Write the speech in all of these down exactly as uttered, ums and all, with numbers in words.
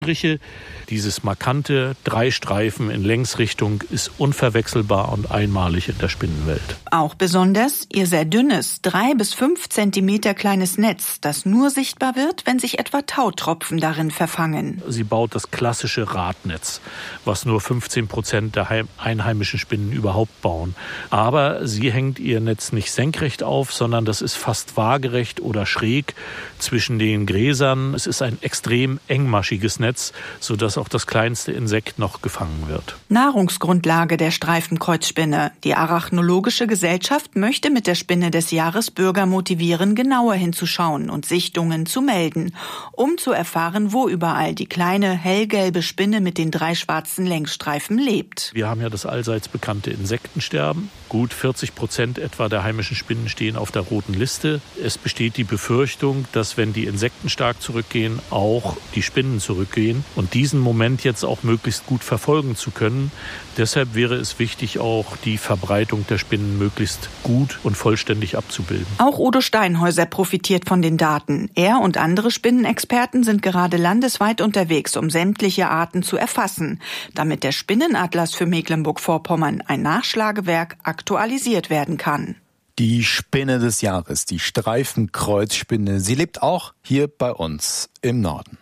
Dieses markante Dreistreifen in Längsrichtung ist unverwechselbar und einmalig in der Spinnenwelt. Auch besonders ihr sehr dünnes, drei bis fünf Zentimeter kleines Netz, das nur sichtbar wird, wenn sich etwa Tautropfen darin verfangen. Sie baut das klassische Radnetz, was nur fünfzehn Prozent der einheimischen Spinnen überhaupt bauen. Aber sie hängt ihr Netz nicht senkrecht auf, sondern das ist fast waagerecht oder schräg zwischen den Gräsern. Es ist ein extrem engmaschiges Netz, sodass auch das kleinste Insekt noch gefangen wird. Nahrungsgrundlage der Streifenkreuzspinne. Die Arachnologische Gesellschaft möchte mit der Spinne des Jahres Bürger motivieren, genauer hinzuschauen und Sichtungen zu melden, um zu erfahren, wo überall die kleine hellgelbe Spinne mit den drei schwarzen Längsstreifen lebt. Wir haben ja das allseits bekannte Insektensterben. Gut vierzig Prozent etwa der heimischen Spinnen stehen auf der roten Liste. Es besteht die Befürchtung, dass wenn die Insekten stark zurückgehen, auch die Spinnen zurückgehen. Und diesen Moment jetzt auch möglichst gut verfolgen zu können. Deshalb wäre es wichtig, auch die Verbreitung der Spinnen möglichst gut und vollständig abzubilden. Auch Udo Steinhäuser profitiert von den Daten. Er und andere Spinnenexperten sind gerade landesweit unterwegs, um sämtliche Arten zu erfassen, damit der Spinnenatlas für Mecklenburg-Vorpommern, ein Nachschlagewerk, aktualisiert werden kann. Die Spinne des Jahres, die Streifenkreuzspinne, sie lebt auch hier bei uns im Norden.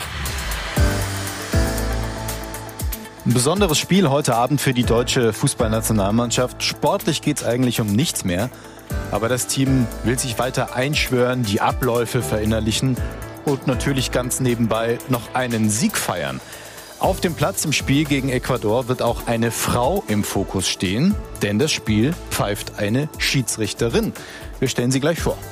Ein besonderes Spiel heute Abend für die deutsche Fußballnationalmannschaft. Sportlich geht es eigentlich um nichts mehr. Aber das Team will sich weiter einschwören, die Abläufe verinnerlichen und natürlich ganz nebenbei noch einen Sieg feiern. Auf dem Platz im Spiel gegen Ecuador wird auch eine Frau im Fokus stehen, denn das Spiel pfeift eine Schiedsrichterin. Wir stellen sie gleich vor.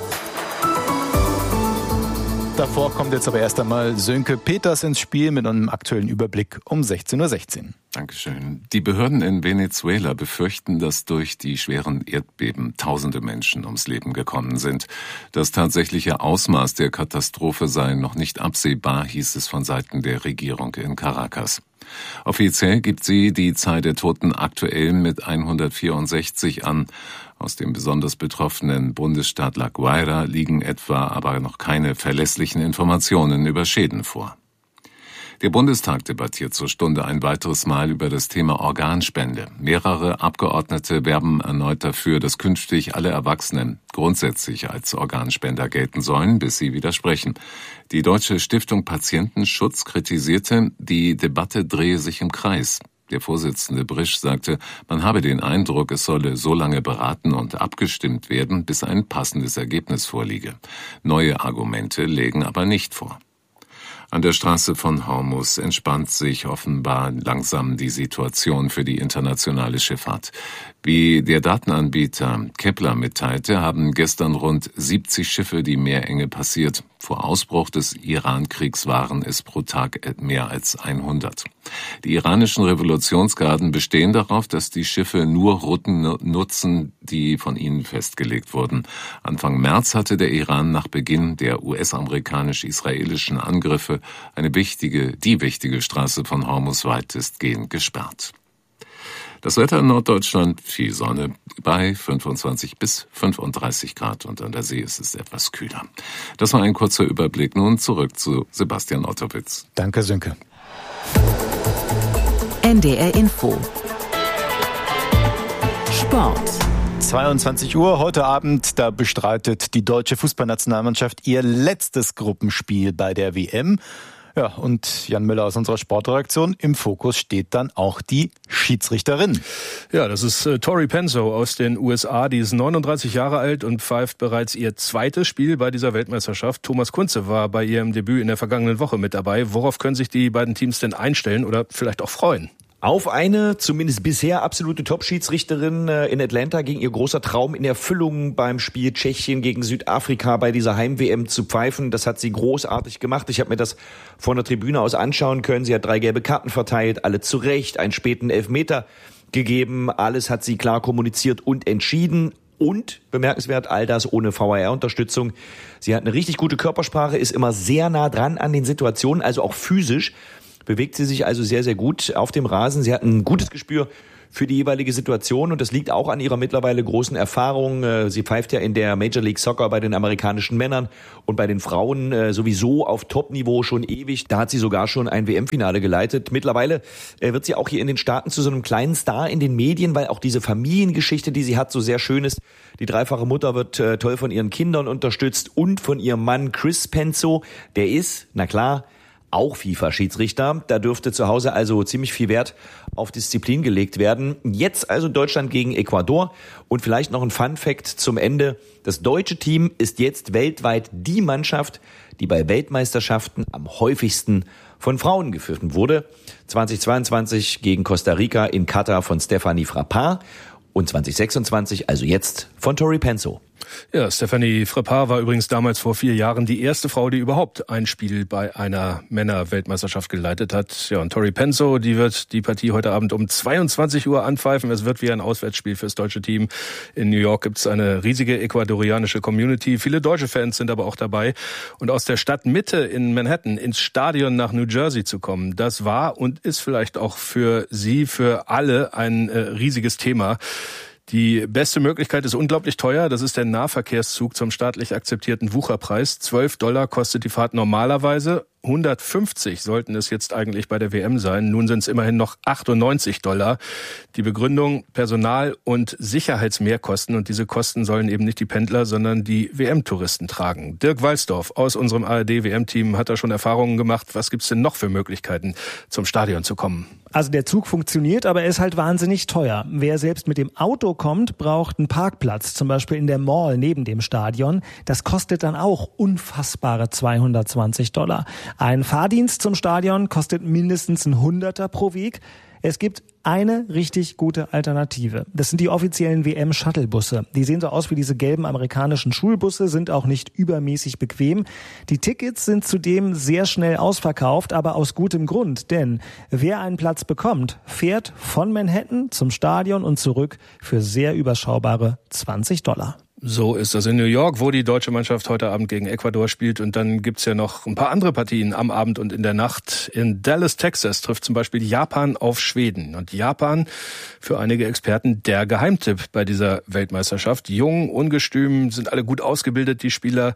Davor kommt jetzt aber erst einmal Sönke Peters ins Spiel mit einem aktuellen Überblick um sechzehn Uhr sechzehn. Dankeschön. Die Behörden in Venezuela befürchten, dass durch die schweren Erdbeben tausende Menschen ums Leben gekommen sind. Das tatsächliche Ausmaß der Katastrophe sei noch nicht absehbar, hieß es von Seiten der Regierung in Caracas. Offiziell gibt sie die Zahl der Toten aktuell mit hundertvierundsechzig an. Aus dem besonders betroffenen Bundesstaat La Guaira liegen etwa aber noch keine verlässlichen Informationen über Schäden vor. Der Bundestag debattiert zur Stunde ein weiteres Mal über das Thema Organspende. Mehrere Abgeordnete werben erneut dafür, dass künftig alle Erwachsenen grundsätzlich als Organspender gelten sollen, bis sie widersprechen. Die Deutsche Stiftung Patientenschutz kritisierte, die Debatte drehe sich im Kreis. Der Vorsitzende Brisch sagte, man habe den Eindruck, es solle so lange beraten und abgestimmt werden, bis ein passendes Ergebnis vorliege. Neue Argumente lägen aber nicht vor. An der Straße von Hormuz entspannt sich offenbar langsam die Situation für die internationale Schifffahrt. Wie der Datenanbieter Kepler mitteilte, haben gestern rund siebzig Schiffe die Meerenge passiert. Vor Ausbruch des Iran-Kriegs waren es pro Tag mehr als hundert. Die iranischen Revolutionsgarden bestehen darauf, dass die Schiffe nur Routen nutzen, die von ihnen festgelegt wurden. Anfang März hatte der Iran nach Beginn der U S-amerikanisch-israelischen Angriffe eine wichtige, die wichtige Straße von Hormuz weitestgehend gesperrt. Das Wetter in Norddeutschland, viel Sonne bei fünfundzwanzig bis fünfunddreißig Grad und an der See ist es etwas kühler. Das war ein kurzer Überblick. Nun zurück zu Sebastian Ottowitz. Danke, Sönke. N D R Info. Sport. zweiundzwanzig Uhr heute Abend, da bestreitet die deutsche Fußballnationalmannschaft ihr letztes Gruppenspiel bei der W M. Ja, und Jan Müller aus unserer Sportredaktion, im Fokus steht dann auch die Schiedsrichterin. Ja, das ist äh, Tori Penso aus den U S A, die ist neununddreißig Jahre alt und pfeift bereits ihr zweites Spiel bei dieser Weltmeisterschaft. Thomas Kunze war bei ihrem Debüt in der vergangenen Woche mit dabei. Worauf können sich die beiden Teams denn einstellen oder vielleicht auch freuen? Auf eine, zumindest bisher absolute Top-Schiedsrichterin. In Atlanta ging ihr großer Traum in Erfüllung, beim Spiel Tschechien gegen Südafrika bei dieser Heim-W M zu pfeifen. Das hat sie großartig gemacht. Ich habe mir das von der Tribüne aus anschauen können. Sie hat drei gelbe Karten verteilt, alle zu Recht, einen späten Elfmeter gegeben. Alles hat sie klar kommuniziert und entschieden. Und, bemerkenswert, all das ohne V A R-Unterstützung. Sie hat eine richtig gute Körpersprache, ist immer sehr nah dran an den Situationen, also auch physisch. Bewegt sie sich also sehr, sehr gut auf dem Rasen. Sie hat ein gutes Gespür für die jeweilige Situation. Und das liegt auch an ihrer mittlerweile großen Erfahrung. Sie pfeift ja in der Major League Soccer bei den amerikanischen Männern und bei den Frauen sowieso auf Top-Niveau schon ewig. Da hat sie sogar schon ein W M-Finale geleitet. Mittlerweile wird sie auch hier in den Staaten zu so einem kleinen Star in den Medien, weil auch diese Familiengeschichte, die sie hat, so sehr schön ist. Die dreifache Mutter wird äh, toll von ihren Kindern unterstützt und von ihrem Mann Chris Penzo. Der ist, na klar, auch FIFA-Schiedsrichter. Da dürfte zu Hause also ziemlich viel Wert auf Disziplin gelegt werden. Jetzt also Deutschland gegen Ecuador. Und vielleicht noch ein Fun-Fact zum Ende. Das deutsche Team ist jetzt weltweit die Mannschaft, die bei Weltmeisterschaften am häufigsten von Frauen gepfiffen wurde. zweitausendzweiundzwanzig gegen Costa Rica in Katar von Stephanie Frappard und zweitausendsechsundzwanzig, also jetzt, von Tori Penzo. Ja, Stephanie Frappard war übrigens damals vor vier Jahren die erste Frau, die überhaupt ein Spiel bei einer Männer-Weltmeisterschaft geleitet hat. Ja, und Tori Penzo, die wird die Partie heute Abend um zweiundzwanzig Uhr anpfeifen. Es wird wie ein Auswärtsspiel fürs deutsche Team. In New York gibt es eine riesige ecuadorianische Community. Viele deutsche Fans sind aber auch dabei. Und aus der Stadtmitte in Manhattan ins Stadion nach New Jersey zu kommen, das war und ist vielleicht auch für Sie, für alle ein äh, riesiges Thema. Die beste Möglichkeit ist unglaublich teuer. Das ist der Nahverkehrszug zum staatlich akzeptierten Wucherpreis. zwölf Dollar kostet die Fahrt normalerweise. hundertfünfzig sollten es jetzt eigentlich bei der W M sein. Nun sind es immerhin noch achtundneunzig Dollar. Die Begründung: Personal- und Sicherheitsmehrkosten. Und diese Kosten sollen eben nicht die Pendler, sondern die W M-Touristen tragen. Dirk Walsdorf aus unserem A R D-W M-Team hat da schon Erfahrungen gemacht. Was gibt's denn noch für Möglichkeiten, zum Stadion zu kommen? Also der Zug funktioniert, aber er ist halt wahnsinnig teuer. Wer selbst mit dem Auto kommt, braucht einen Parkplatz, zum Beispiel in der Mall neben dem Stadion. Das kostet dann auch unfassbare zweihundertzwanzig Dollar. Ein Fahrdienst zum Stadion kostet mindestens ein Hunderter pro Weg. Es gibt eine richtig gute Alternative. Das sind die offiziellen W M-Shuttlebusse. Die sehen so aus wie diese gelben amerikanischen Schulbusse, sind auch nicht übermäßig bequem. Die Tickets sind zudem sehr schnell ausverkauft, aber aus gutem Grund. Denn wer einen Platz bekommt, fährt von Manhattan zum Stadion und zurück für sehr überschaubare zwanzig Dollar. So ist das in New York, wo die deutsche Mannschaft heute Abend gegen Ecuador spielt. Und dann gibt's ja noch ein paar andere Partien am Abend und in der Nacht. In Dallas, Texas trifft zum Beispiel Japan auf Schweden. Und Japan, für einige Experten, der Geheimtipp bei dieser Weltmeisterschaft. Jung, ungestüm, sind alle gut ausgebildet, die Spieler.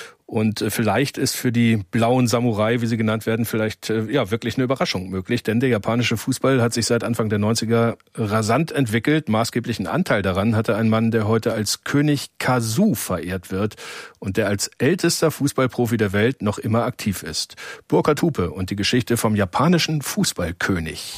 Und vielleicht ist für die blauen Samurai, wie sie genannt werden, vielleicht ja wirklich eine Überraschung möglich. Denn der japanische Fußball hat sich seit Anfang der neunziger rasant entwickelt. Maßgeblichen Anteil daran hatte ein Mann, der heute als König Kazu verehrt wird und der als ältester Fußballprofi der Welt noch immer aktiv ist. Burkhard Hupe und die Geschichte vom japanischen Fußballkönig.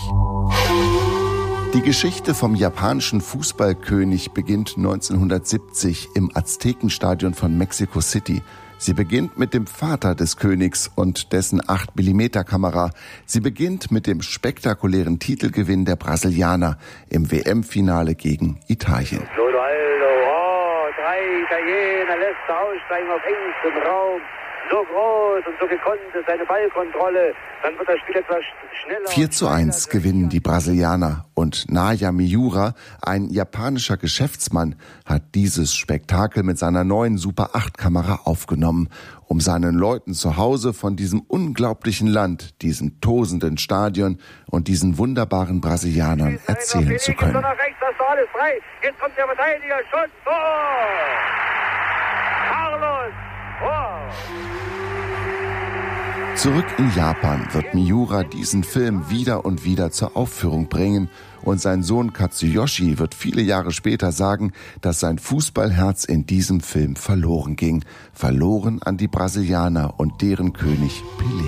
Die Geschichte vom japanischen Fußballkönig beginnt neunzehnhundertsiebzig im Aztekenstadion von Mexico City. Sie beginnt mit dem Vater des Königs und dessen acht Millimeter Kamera. Sie beginnt mit dem spektakulären Titelgewinn der Brasilianer im W M-Finale gegen Italien. Ronaldo, oh, drei Italiener lässt er aussteigen auf engstem Raum. So groß und so gekonnt ist seine Ballkontrolle. Dann wird das Spiel etwas schneller. vier zu eins gewinnen die Brasilianer. Und Naoya Miura, ein japanischer Geschäftsmann, hat dieses Spektakel mit seiner neuen Super acht Kamera aufgenommen, um seinen Leuten zu Hause von diesem unglaublichen Land, diesem tosenden Stadion und diesen wunderbaren Brasilianern erzählen zu können. Jetzt kommt der Verteidiger, Schuss, Tor! Carlos! Zurück in Japan wird Miura diesen Film wieder und wieder zur Aufführung bringen und sein Sohn Katsuyoshi wird viele Jahre später sagen, dass sein Fußballherz in diesem Film verloren ging. Verloren an die Brasilianer und deren König Pelé.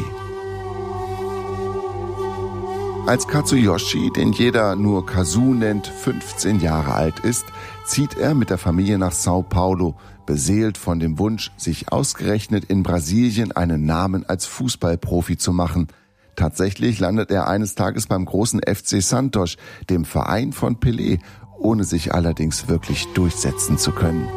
Als Katsuyoshi, den jeder nur Kazu nennt, fünfzehn Jahre alt ist, zieht er mit der Familie nach Sao Paulo, beseelt von dem Wunsch, sich ausgerechnet in Brasilien einen Namen als Fußballprofi zu machen. Tatsächlich landet er eines Tages beim großen F C Santos, dem Verein von Pelé, ohne sich allerdings wirklich durchsetzen zu können.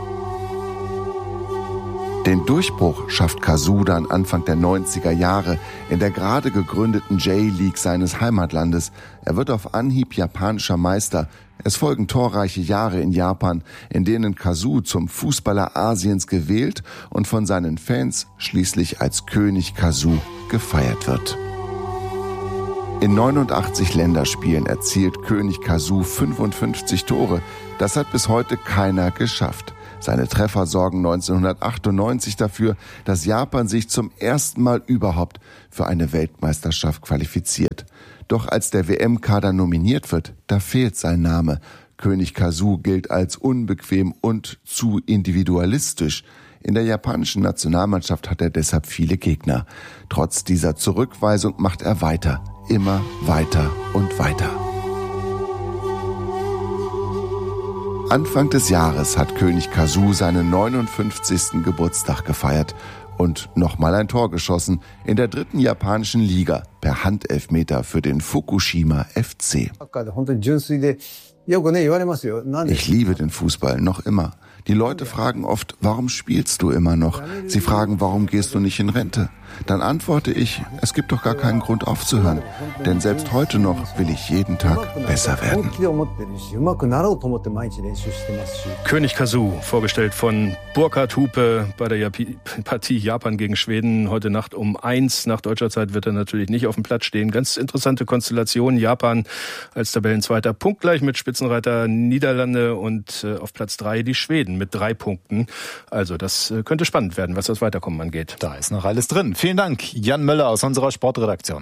Den Durchbruch schafft Kazu dann Anfang der neunziger Jahre in der gerade gegründeten J-League seines Heimatlandes. Er wird auf Anhieb japanischer Meister. Es folgen torreiche Jahre in Japan, in denen Kazu zum Fußballer Asiens gewählt und von seinen Fans schließlich als König Kazu gefeiert wird. In neunundachtzig Länderspielen erzielt König Kazu fünfundfünfzig Tore. Das hat bis heute keiner geschafft. Seine Treffer sorgen neunzehnhundertachtundneunzig dafür, dass Japan sich zum ersten Mal überhaupt für eine Weltmeisterschaft qualifiziert. Doch als der W M-Kader nominiert wird, da fehlt sein Name. König Kazu gilt als unbequem und zu individualistisch. In der japanischen Nationalmannschaft hat er deshalb viele Gegner. Trotz dieser Zurückweisung macht er weiter, immer weiter und weiter. Anfang des Jahres hat König Kazu seinen neunundfünfzigsten Geburtstag gefeiert und nochmal ein Tor geschossen in der dritten japanischen Liga per Handelfmeter für den Fukushima F C. Ich liebe den Fußball noch immer. Die Leute fragen oft, warum spielst du immer noch? Sie fragen, warum gehst du nicht in Rente? Dann antworte ich, es gibt doch gar keinen Grund aufzuhören. Denn selbst heute noch will ich jeden Tag besser werden. König Kazu, vorgestellt von Burkhard Hupe bei der Japi- Partie Japan gegen Schweden. Heute Nacht um eins nach deutscher Zeit wird er natürlich nicht auf dem Platz stehen. Ganz interessante Konstellation. Japan als Tabellenzweiter punktgleich mit Spitzenreiter Niederlande und äh, auf Platz drei die Schweden mit drei Punkten. Also das äh, könnte spannend werden, was das Weiterkommen angeht. Da ist noch alles drin. Vielen Dank, Jan Möller aus unserer Sportredaktion.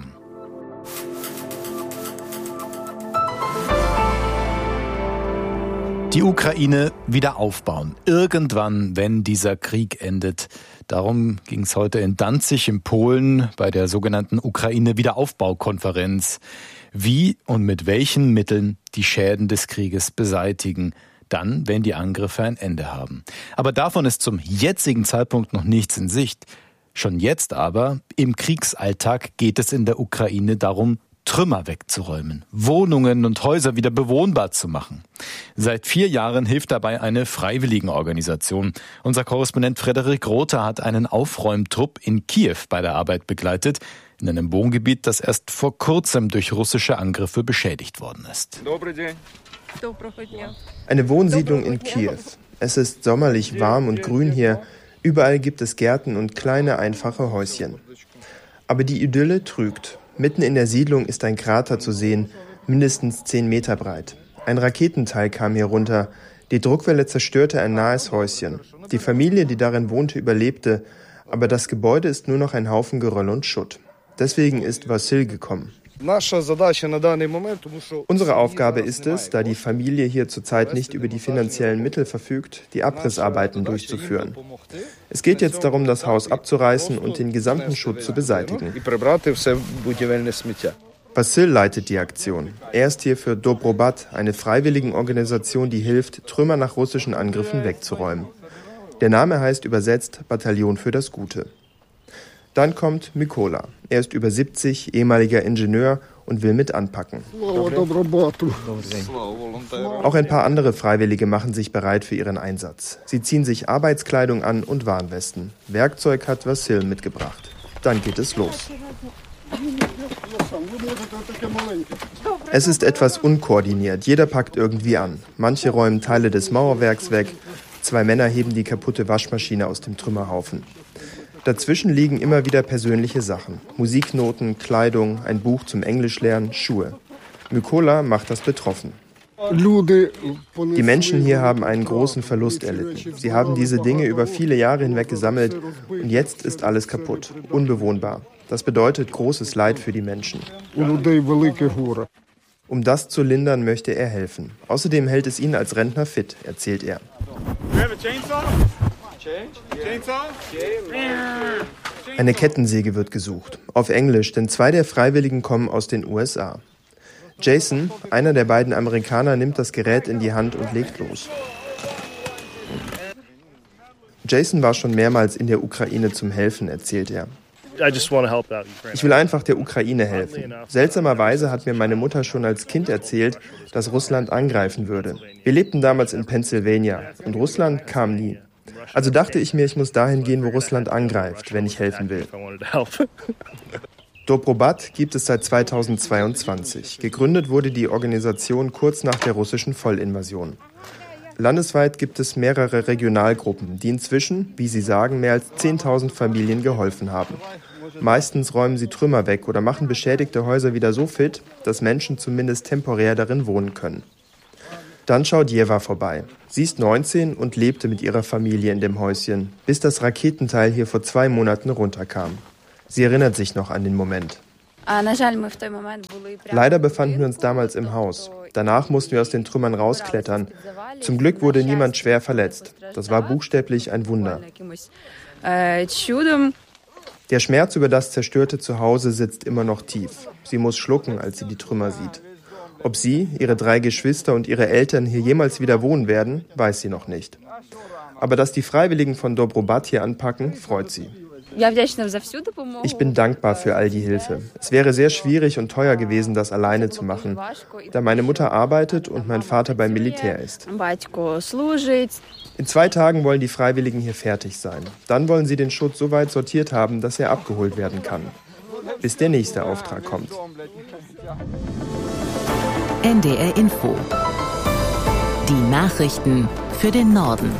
Die Ukraine wieder aufbauen. Irgendwann, wenn dieser Krieg endet. Darum ging es heute in Danzig in Polen bei der sogenannten Ukraine-Wiederaufbaukonferenz. Wie und mit welchen Mitteln die Schäden des Krieges beseitigen. Dann, wenn die Angriffe ein Ende haben. Aber davon ist zum jetzigen Zeitpunkt noch nichts in Sicht. Schon jetzt aber, im Kriegsalltag geht es in der Ukraine darum, Trümmer wegzuräumen, Wohnungen und Häuser wieder bewohnbar zu machen. Seit vier Jahren hilft dabei eine Freiwilligenorganisation. Unser Korrespondent Frederik Rother hat einen Aufräumtrupp in Kiew bei der Arbeit begleitet, in einem Wohngebiet, das erst vor kurzem durch russische Angriffe beschädigt worden ist. Eine Wohnsiedlung in Kiew. Es ist sommerlich warm und grün hier. Überall gibt es Gärten und kleine, einfache Häuschen. Aber die Idylle trügt. Mitten in der Siedlung ist ein Krater zu sehen, mindestens zehn Meter breit. Ein Raketenteil kam hier runter. Die Druckwelle zerstörte ein nahes Häuschen. Die Familie, die darin wohnte, überlebte, aber das Gebäude ist nur noch ein Haufen Geröll und Schutt. Deswegen ist Vassil gekommen. Unsere Aufgabe ist es, da die Familie hier zurzeit nicht über die finanziellen Mittel verfügt, die Abrissarbeiten durchzuführen. Es geht jetzt darum, das Haus abzureißen und den gesamten Schutt zu beseitigen. Vassil leitet die Aktion. Er ist hier für Dobrobat, eine Freiwilligenorganisation, die hilft, Trümmer nach russischen Angriffen wegzuräumen. Der Name heißt übersetzt Bataillon für das Gute. Dann kommt Mykola. Er ist über siebzig, ehemaliger Ingenieur und will mit anpacken. Auch ein paar andere Freiwillige machen sich bereit für ihren Einsatz. Sie ziehen sich Arbeitskleidung an und Warnwesten. Werkzeug hat Vassil mitgebracht. Dann geht es los. Es ist etwas unkoordiniert. Jeder packt irgendwie an. Manche räumen Teile des Mauerwerks weg. Zwei Männer heben die kaputte Waschmaschine aus dem Trümmerhaufen. Dazwischen liegen immer wieder persönliche Sachen. Musiknoten, Kleidung, ein Buch zum Englischlernen, Schuhe. Mykola macht das betroffen. Die Menschen hier haben einen großen Verlust erlitten. Sie haben diese Dinge über viele Jahre hinweg gesammelt und jetzt ist alles kaputt, unbewohnbar. Das bedeutet großes Leid für die Menschen. Um das zu lindern, möchte er helfen. Außerdem hält es ihn als Rentner fit, erzählt er. Eine Kettensäge wird gesucht, auf Englisch, denn zwei der Freiwilligen kommen aus den U S A. Jason, einer der beiden Amerikaner, nimmt das Gerät in die Hand und legt los. Jason war schon mehrmals in der Ukraine zum Helfen, erzählt er. Ich will einfach der Ukraine helfen. Seltsamerweise hat mir meine Mutter schon als Kind erzählt, dass Russland angreifen würde. Wir lebten damals in Pennsylvania und Russland kam nie. Also dachte ich mir, ich muss dahin gehen, wo Russland angreift, wenn ich helfen will. Dobrobat gibt es seit zweitausendzweiundzwanzig. Gegründet wurde die Organisation kurz nach der russischen Vollinvasion. Landesweit gibt es mehrere Regionalgruppen, die inzwischen, wie sie sagen, mehr als zehntausend Familien geholfen haben. Meistens räumen sie Trümmer weg oder machen beschädigte Häuser wieder so fit, dass Menschen zumindest temporär darin wohnen können. Dann schaut Jeva vorbei. Sie ist neunzehn und lebte mit ihrer Familie in dem Häuschen, bis das Raketenteil hier vor zwei Monaten runterkam. Sie erinnert sich noch an den Moment. Leider befanden wir uns damals im Haus. Danach mussten wir aus den Trümmern rausklettern. Zum Glück wurde niemand schwer verletzt. Das war buchstäblich ein Wunder. Der Schmerz über das zerstörte Zuhause sitzt immer noch tief. Sie muss schlucken, als sie die Trümmer sieht. Ob sie, ihre drei Geschwister und ihre Eltern hier jemals wieder wohnen werden, weiß sie noch nicht. Aber dass die Freiwilligen von Dobrobat hier anpacken, freut sie. Ich bin dankbar für all die Hilfe. Es wäre sehr schwierig und teuer gewesen, das alleine zu machen, da meine Mutter arbeitet und mein Vater beim Militär ist. In zwei Tagen wollen die Freiwilligen hier fertig sein. Dann wollen sie den Schutz so weit sortiert haben, dass er abgeholt werden kann. Bis der nächste Auftrag kommt. N D R Info. Die Nachrichten für den Norden.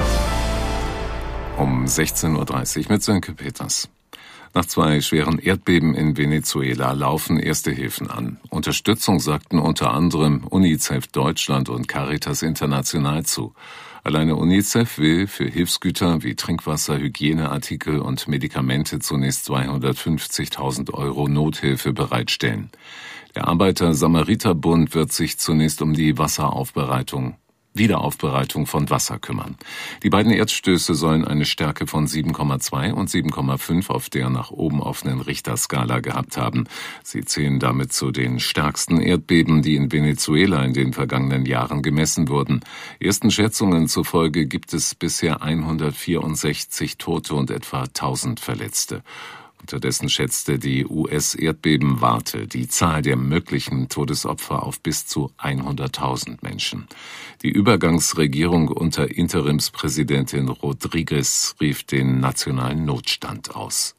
Um sechzehn Uhr dreißig mit Sönke Peters. Nach zwei schweren Erdbeben in Venezuela laufen erste Hilfen an. Unterstützung sagten unter anderem UNICEF Deutschland und Caritas International zu. Alleine UNICEF will für Hilfsgüter wie Trinkwasser, Hygieneartikel und Medikamente zunächst zweihundertfünfzigtausend Euro Nothilfe bereitstellen. Der Arbeiter-Samariter-Bund wird sich zunächst um die Wasseraufbereitung, Wiederaufbereitung von Wasser kümmern. Die beiden Erdstöße sollen eine Stärke von sieben Komma zwei und sieben Komma fünf auf der nach oben offenen Richterskala gehabt haben. Sie zählen damit zu den stärksten Erdbeben, die in Venezuela in den vergangenen Jahren gemessen wurden. Ersten Schätzungen zufolge gibt es bisher hundertvierundsechzig Tote und etwa tausend Verletzte. Unterdessen schätzte die U S-Erdbebenwarte die Zahl der möglichen Todesopfer auf bis zu hunderttausend Menschen. Die Übergangsregierung unter Interimspräsidentin Rodriguez rief den nationalen Notstand aus.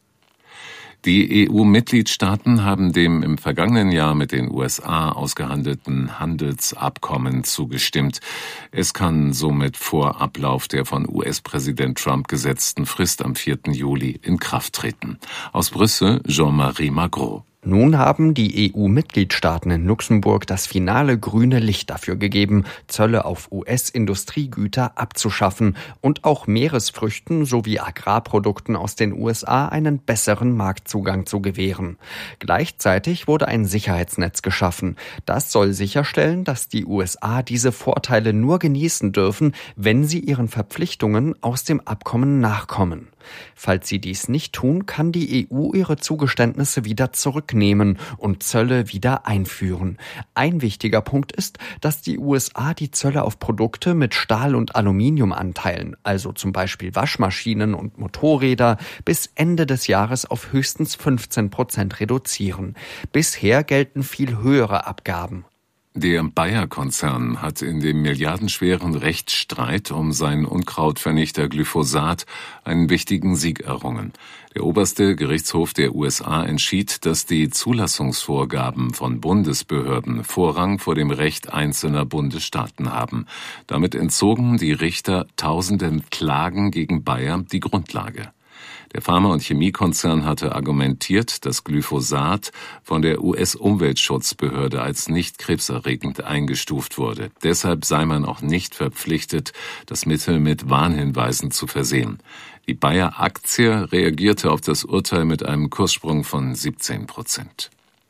Die E U-Mitgliedstaaten haben dem im vergangenen Jahr mit den U S A ausgehandelten Handelsabkommen zugestimmt. Es kann somit vor Ablauf der von U S-Präsident Trump gesetzten Frist am vierten Juli in Kraft treten. Aus Brüssel Jean-Marie Magro. Nun haben die E U-Mitgliedstaaten in Luxemburg das finale grüne Licht dafür gegeben, Zölle auf U S-Industriegüter abzuschaffen und auch Meeresfrüchten sowie Agrarprodukten aus den U S A einen besseren Marktzugang zu gewähren. Gleichzeitig wurde ein Sicherheitsnetz geschaffen. Das soll sicherstellen, dass die U S A diese Vorteile nur genießen dürfen, wenn sie ihren Verpflichtungen aus dem Abkommen nachkommen. Falls sie dies nicht tun, kann die E U ihre Zugeständnisse wieder zurücknehmen und Zölle wieder einführen. Ein wichtiger Punkt ist, dass die U S A die Zölle auf Produkte mit Stahl- und Aluminiumanteilen, also zum Beispiel Waschmaschinen und Motorräder, bis Ende des Jahres auf höchstens fünfzehn Prozent reduzieren. Bisher gelten viel höhere Abgaben. Der Bayer-Konzern hat in dem milliardenschweren Rechtsstreit um seinen Unkrautvernichter Glyphosat einen wichtigen Sieg errungen. Der oberste Gerichtshof der U S A entschied, dass die Zulassungsvorgaben von Bundesbehörden Vorrang vor dem Recht einzelner Bundesstaaten haben. Damit entzogen die Richter tausenden Klagen gegen Bayer die Grundlage. Der Pharma- und Chemiekonzern hatte argumentiert, dass Glyphosat von der U S-Umweltschutzbehörde als nicht krebserregend eingestuft wurde. Deshalb sei man auch nicht verpflichtet, das Mittel mit Warnhinweisen zu versehen. Die Bayer-Aktie reagierte auf das Urteil mit einem Kurssprung von siebzehn Prozent.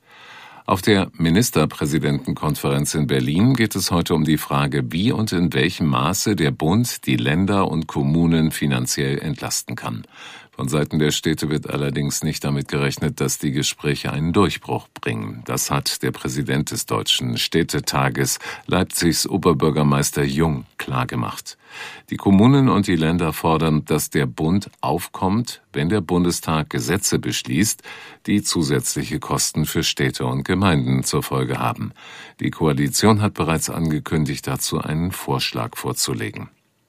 Auf der Ministerpräsidentenkonferenz in Berlin geht es heute um die Frage, wie und in welchem Maße der Bund die Länder und Kommunen finanziell entlasten kann. Von Seiten der Städte wird allerdings nicht damit gerechnet, dass die Gespräche einen Durchbruch bringen. Das hat der Präsident des Deutschen Städtetages, Leipzigs Oberbürgermeister Jung, klargemacht. Die Kommunen und die Länder fordern, dass der Bund aufkommt, wenn der Bundestag Gesetze beschließt, die zusätzliche Kosten für Städte und Gemeinden zur Folge haben. Die Koalition hat bereits angekündigt, dazu einen Vorschlag vorzulegen.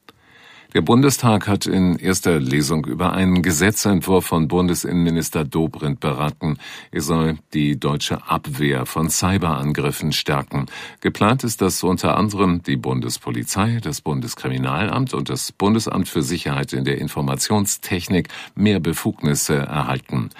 Der Bundestag hat in erster Lesung über einen Gesetzentwurf von Bundesinnenminister Dobrindt beraten. Er soll die deutsche Abwehr von Cyberangriffen stärken. Geplant ist, dass unter anderem die Bundespolizei, das Bundeskriminalamt und das Bundesamt für Sicherheit in der Informationstechnik mehr Befugnisse erhalten.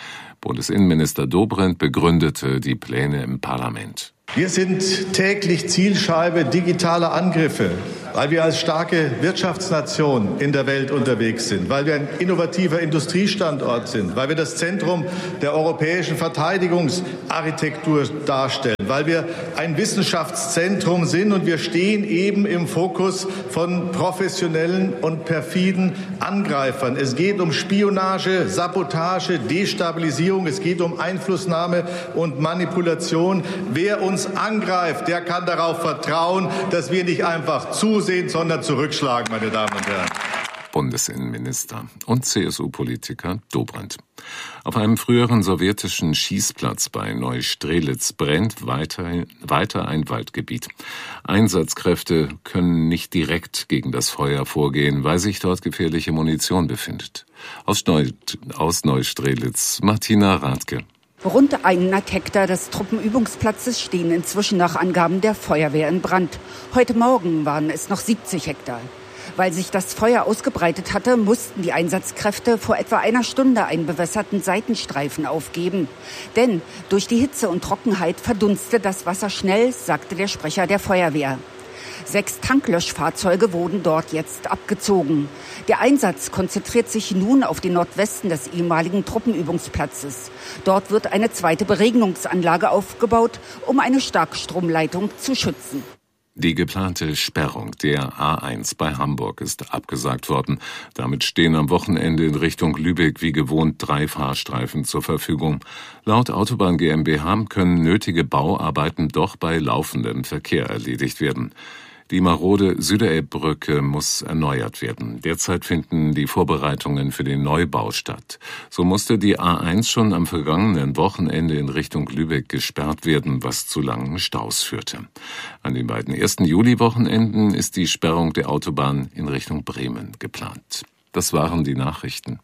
Bundesinnenminister Dobrindt begründete die Pläne im Parlament. Wir sind täglich Zielscheibe digitaler Angriffe, weil wir als starke Wirtschaftsnation in der Welt unterwegs sind, weil wir ein innovativer Industriestandort sind, weil wir das Zentrum der europäischen Verteidigungsarchitektur darstellen, weil wir ein Wissenschaftszentrum sind und wir stehen eben im Fokus von professionellen und perfiden Angreifern. Es geht um Spionage, Sabotage, Destabilisierung, es geht um Einflussnahme und Manipulation. Wer uns angreift, der kann darauf vertrauen, dass wir nicht einfach zusehen, sondern zurückschlagen, meine Damen und Herren. Bundesinnenminister und C S U-Politiker Dobrindt. Auf einem früheren sowjetischen Schießplatz bei Neustrelitz brennt weiter, weiter ein Waldgebiet. Einsatzkräfte können nicht direkt gegen das Feuer vorgehen, weil sich dort gefährliche Munition befindet. Aus, Neu, aus Neustrelitz, Martina Rathke. Rund hundert Hektar des Truppenübungsplatzes stehen inzwischen nach Angaben der Feuerwehr in Brand. Heute Morgen waren es noch siebzig Hektar. Weil sich das Feuer ausgebreitet hatte, mussten die Einsatzkräfte vor etwa einer Stunde einen bewässerten Seitenstreifen aufgeben. Denn durch die Hitze und Trockenheit verdunstet das Wasser schnell, sagte der Sprecher der Feuerwehr. Sechs Tanklöschfahrzeuge wurden dort jetzt abgezogen. Der Einsatz konzentriert sich nun auf den Nordwesten des ehemaligen Truppenübungsplatzes. Dort wird eine zweite Beregnungsanlage aufgebaut, um eine Starkstromleitung zu schützen. Die geplante Sperrung der A eins bei Hamburg ist abgesagt worden. Damit stehen am Wochenende in Richtung Lübeck wie gewohnt drei Fahrstreifen zur Verfügung. Laut Autobahn GmbH können nötige Bauarbeiten doch bei laufendem Verkehr erledigt werden. Die marode Süderelbbrücke muss erneuert werden. Derzeit finden die Vorbereitungen für den Neubau statt. So musste die A eins schon am vergangenen Wochenende in Richtung Lübeck gesperrt werden, was zu langen Staus führte. An den beiden ersten Juli-Wochenenden ist die Sperrung der Autobahn in Richtung Bremen geplant. Das waren die Nachrichten.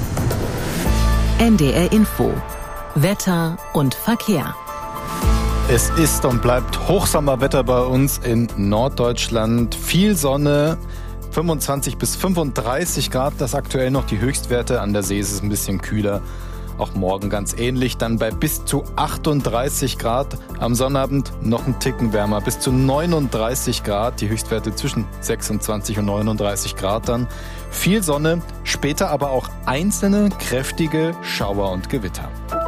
N D R Info. Wetter und Verkehr. Es ist und bleibt Hochsommerwetter bei uns in Norddeutschland. Viel Sonne, fünfundzwanzig bis fünfunddreißig Grad, das aktuell noch die Höchstwerte. An der See ist es ein bisschen kühler. Auch morgen ganz ähnlich, dann bei bis zu achtunddreißig Grad. Am Sonnabend noch ein Ticken wärmer, bis zu neununddreißig Grad. Die Höchstwerte zwischen sechsundzwanzig und neununddreißig Grad dann. Viel Sonne, später aber auch einzelne kräftige Schauer und Gewitter.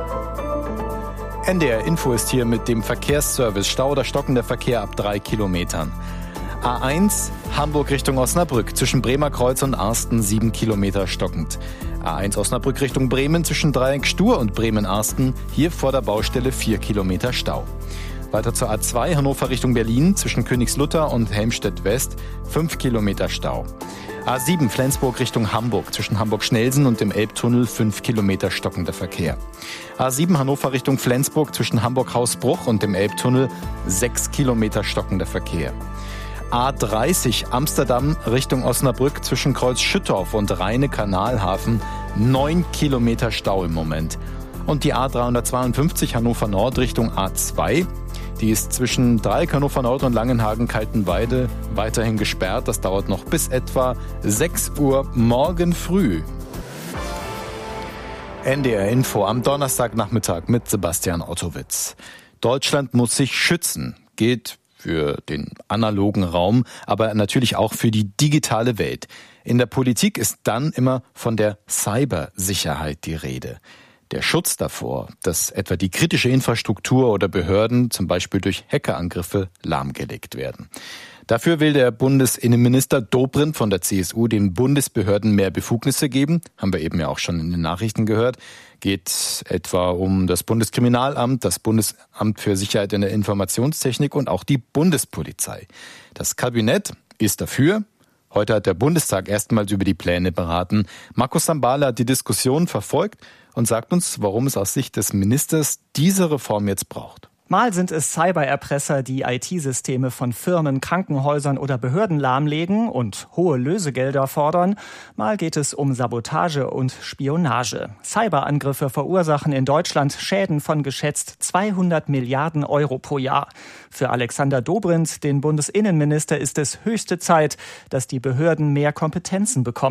N D R Info ist hier mit dem Verkehrsservice. Stau oder stockender Verkehr ab drei Kilometern. A eins Hamburg Richtung Osnabrück. Zwischen Bremer Kreuz und Arsten sieben Kilometer stockend. A eins Osnabrück Richtung Bremen zwischen Dreieck Stur und Bremen-Arsten. Hier vor der Baustelle vier Kilometer Stau. Weiter zur A zwei Hannover Richtung Berlin zwischen Königslutter und Helmstedt West fünf Kilometer Stau. A sieben Flensburg Richtung Hamburg zwischen Hamburg-Schnelsen und dem Elbtunnel fünf Kilometer stockender Verkehr. A sieben Hannover Richtung Flensburg zwischen Hamburg-Hausbruch und dem Elbtunnel sechs Kilometer stockender Verkehr. A dreißig Amsterdam Richtung Osnabrück zwischen Kreuz Schüttorf und Rheine-Kanalhafen neun Kilometer Stau im Moment. Und die A dreihundertzweiundfünfzig Hannover Nord Richtung A zwei. Die ist zwischen Dreieck Hannover Nord und Langenhagen-Kaltenweide weiterhin gesperrt. Das dauert noch bis etwa sechs Uhr morgen früh. N D R Info am Donnerstagnachmittag mit Sebastian Ottowitz. Deutschland muss sich schützen. Gilt für den analogen Raum, aber natürlich auch für die digitale Welt. In der Politik ist dann immer von der Cybersicherheit die Rede. Der Schutz davor, dass etwa die kritische Infrastruktur oder Behörden zum Beispiel durch Hackerangriffe lahmgelegt werden. Dafür will der Bundesinnenminister Dobrindt von der C S U den Bundesbehörden mehr Befugnisse geben. Haben wir eben ja auch schon in den Nachrichten gehört. Geht etwa um das Bundeskriminalamt, das Bundesamt für Sicherheit in der Informationstechnik und auch die Bundespolizei. Das Kabinett ist dafür. Heute hat der Bundestag erstmals über die Pläne beraten. Markus Sambale hat die Diskussion verfolgt und sagt uns, warum es aus Sicht des Ministers diese Reform jetzt braucht. Mal sind es Cybererpresser, die I T-Systeme von Firmen, Krankenhäusern oder Behörden lahmlegen und hohe Lösegelder fordern. Mal geht es um Sabotage und Spionage. Cyberangriffe verursachen in Deutschland Schäden von geschätzt zweihundert Milliarden Euro pro Jahr. Für Alexander Dobrindt, den Bundesinnenminister, ist es höchste Zeit, dass die Behörden mehr Kompetenzen bekommen.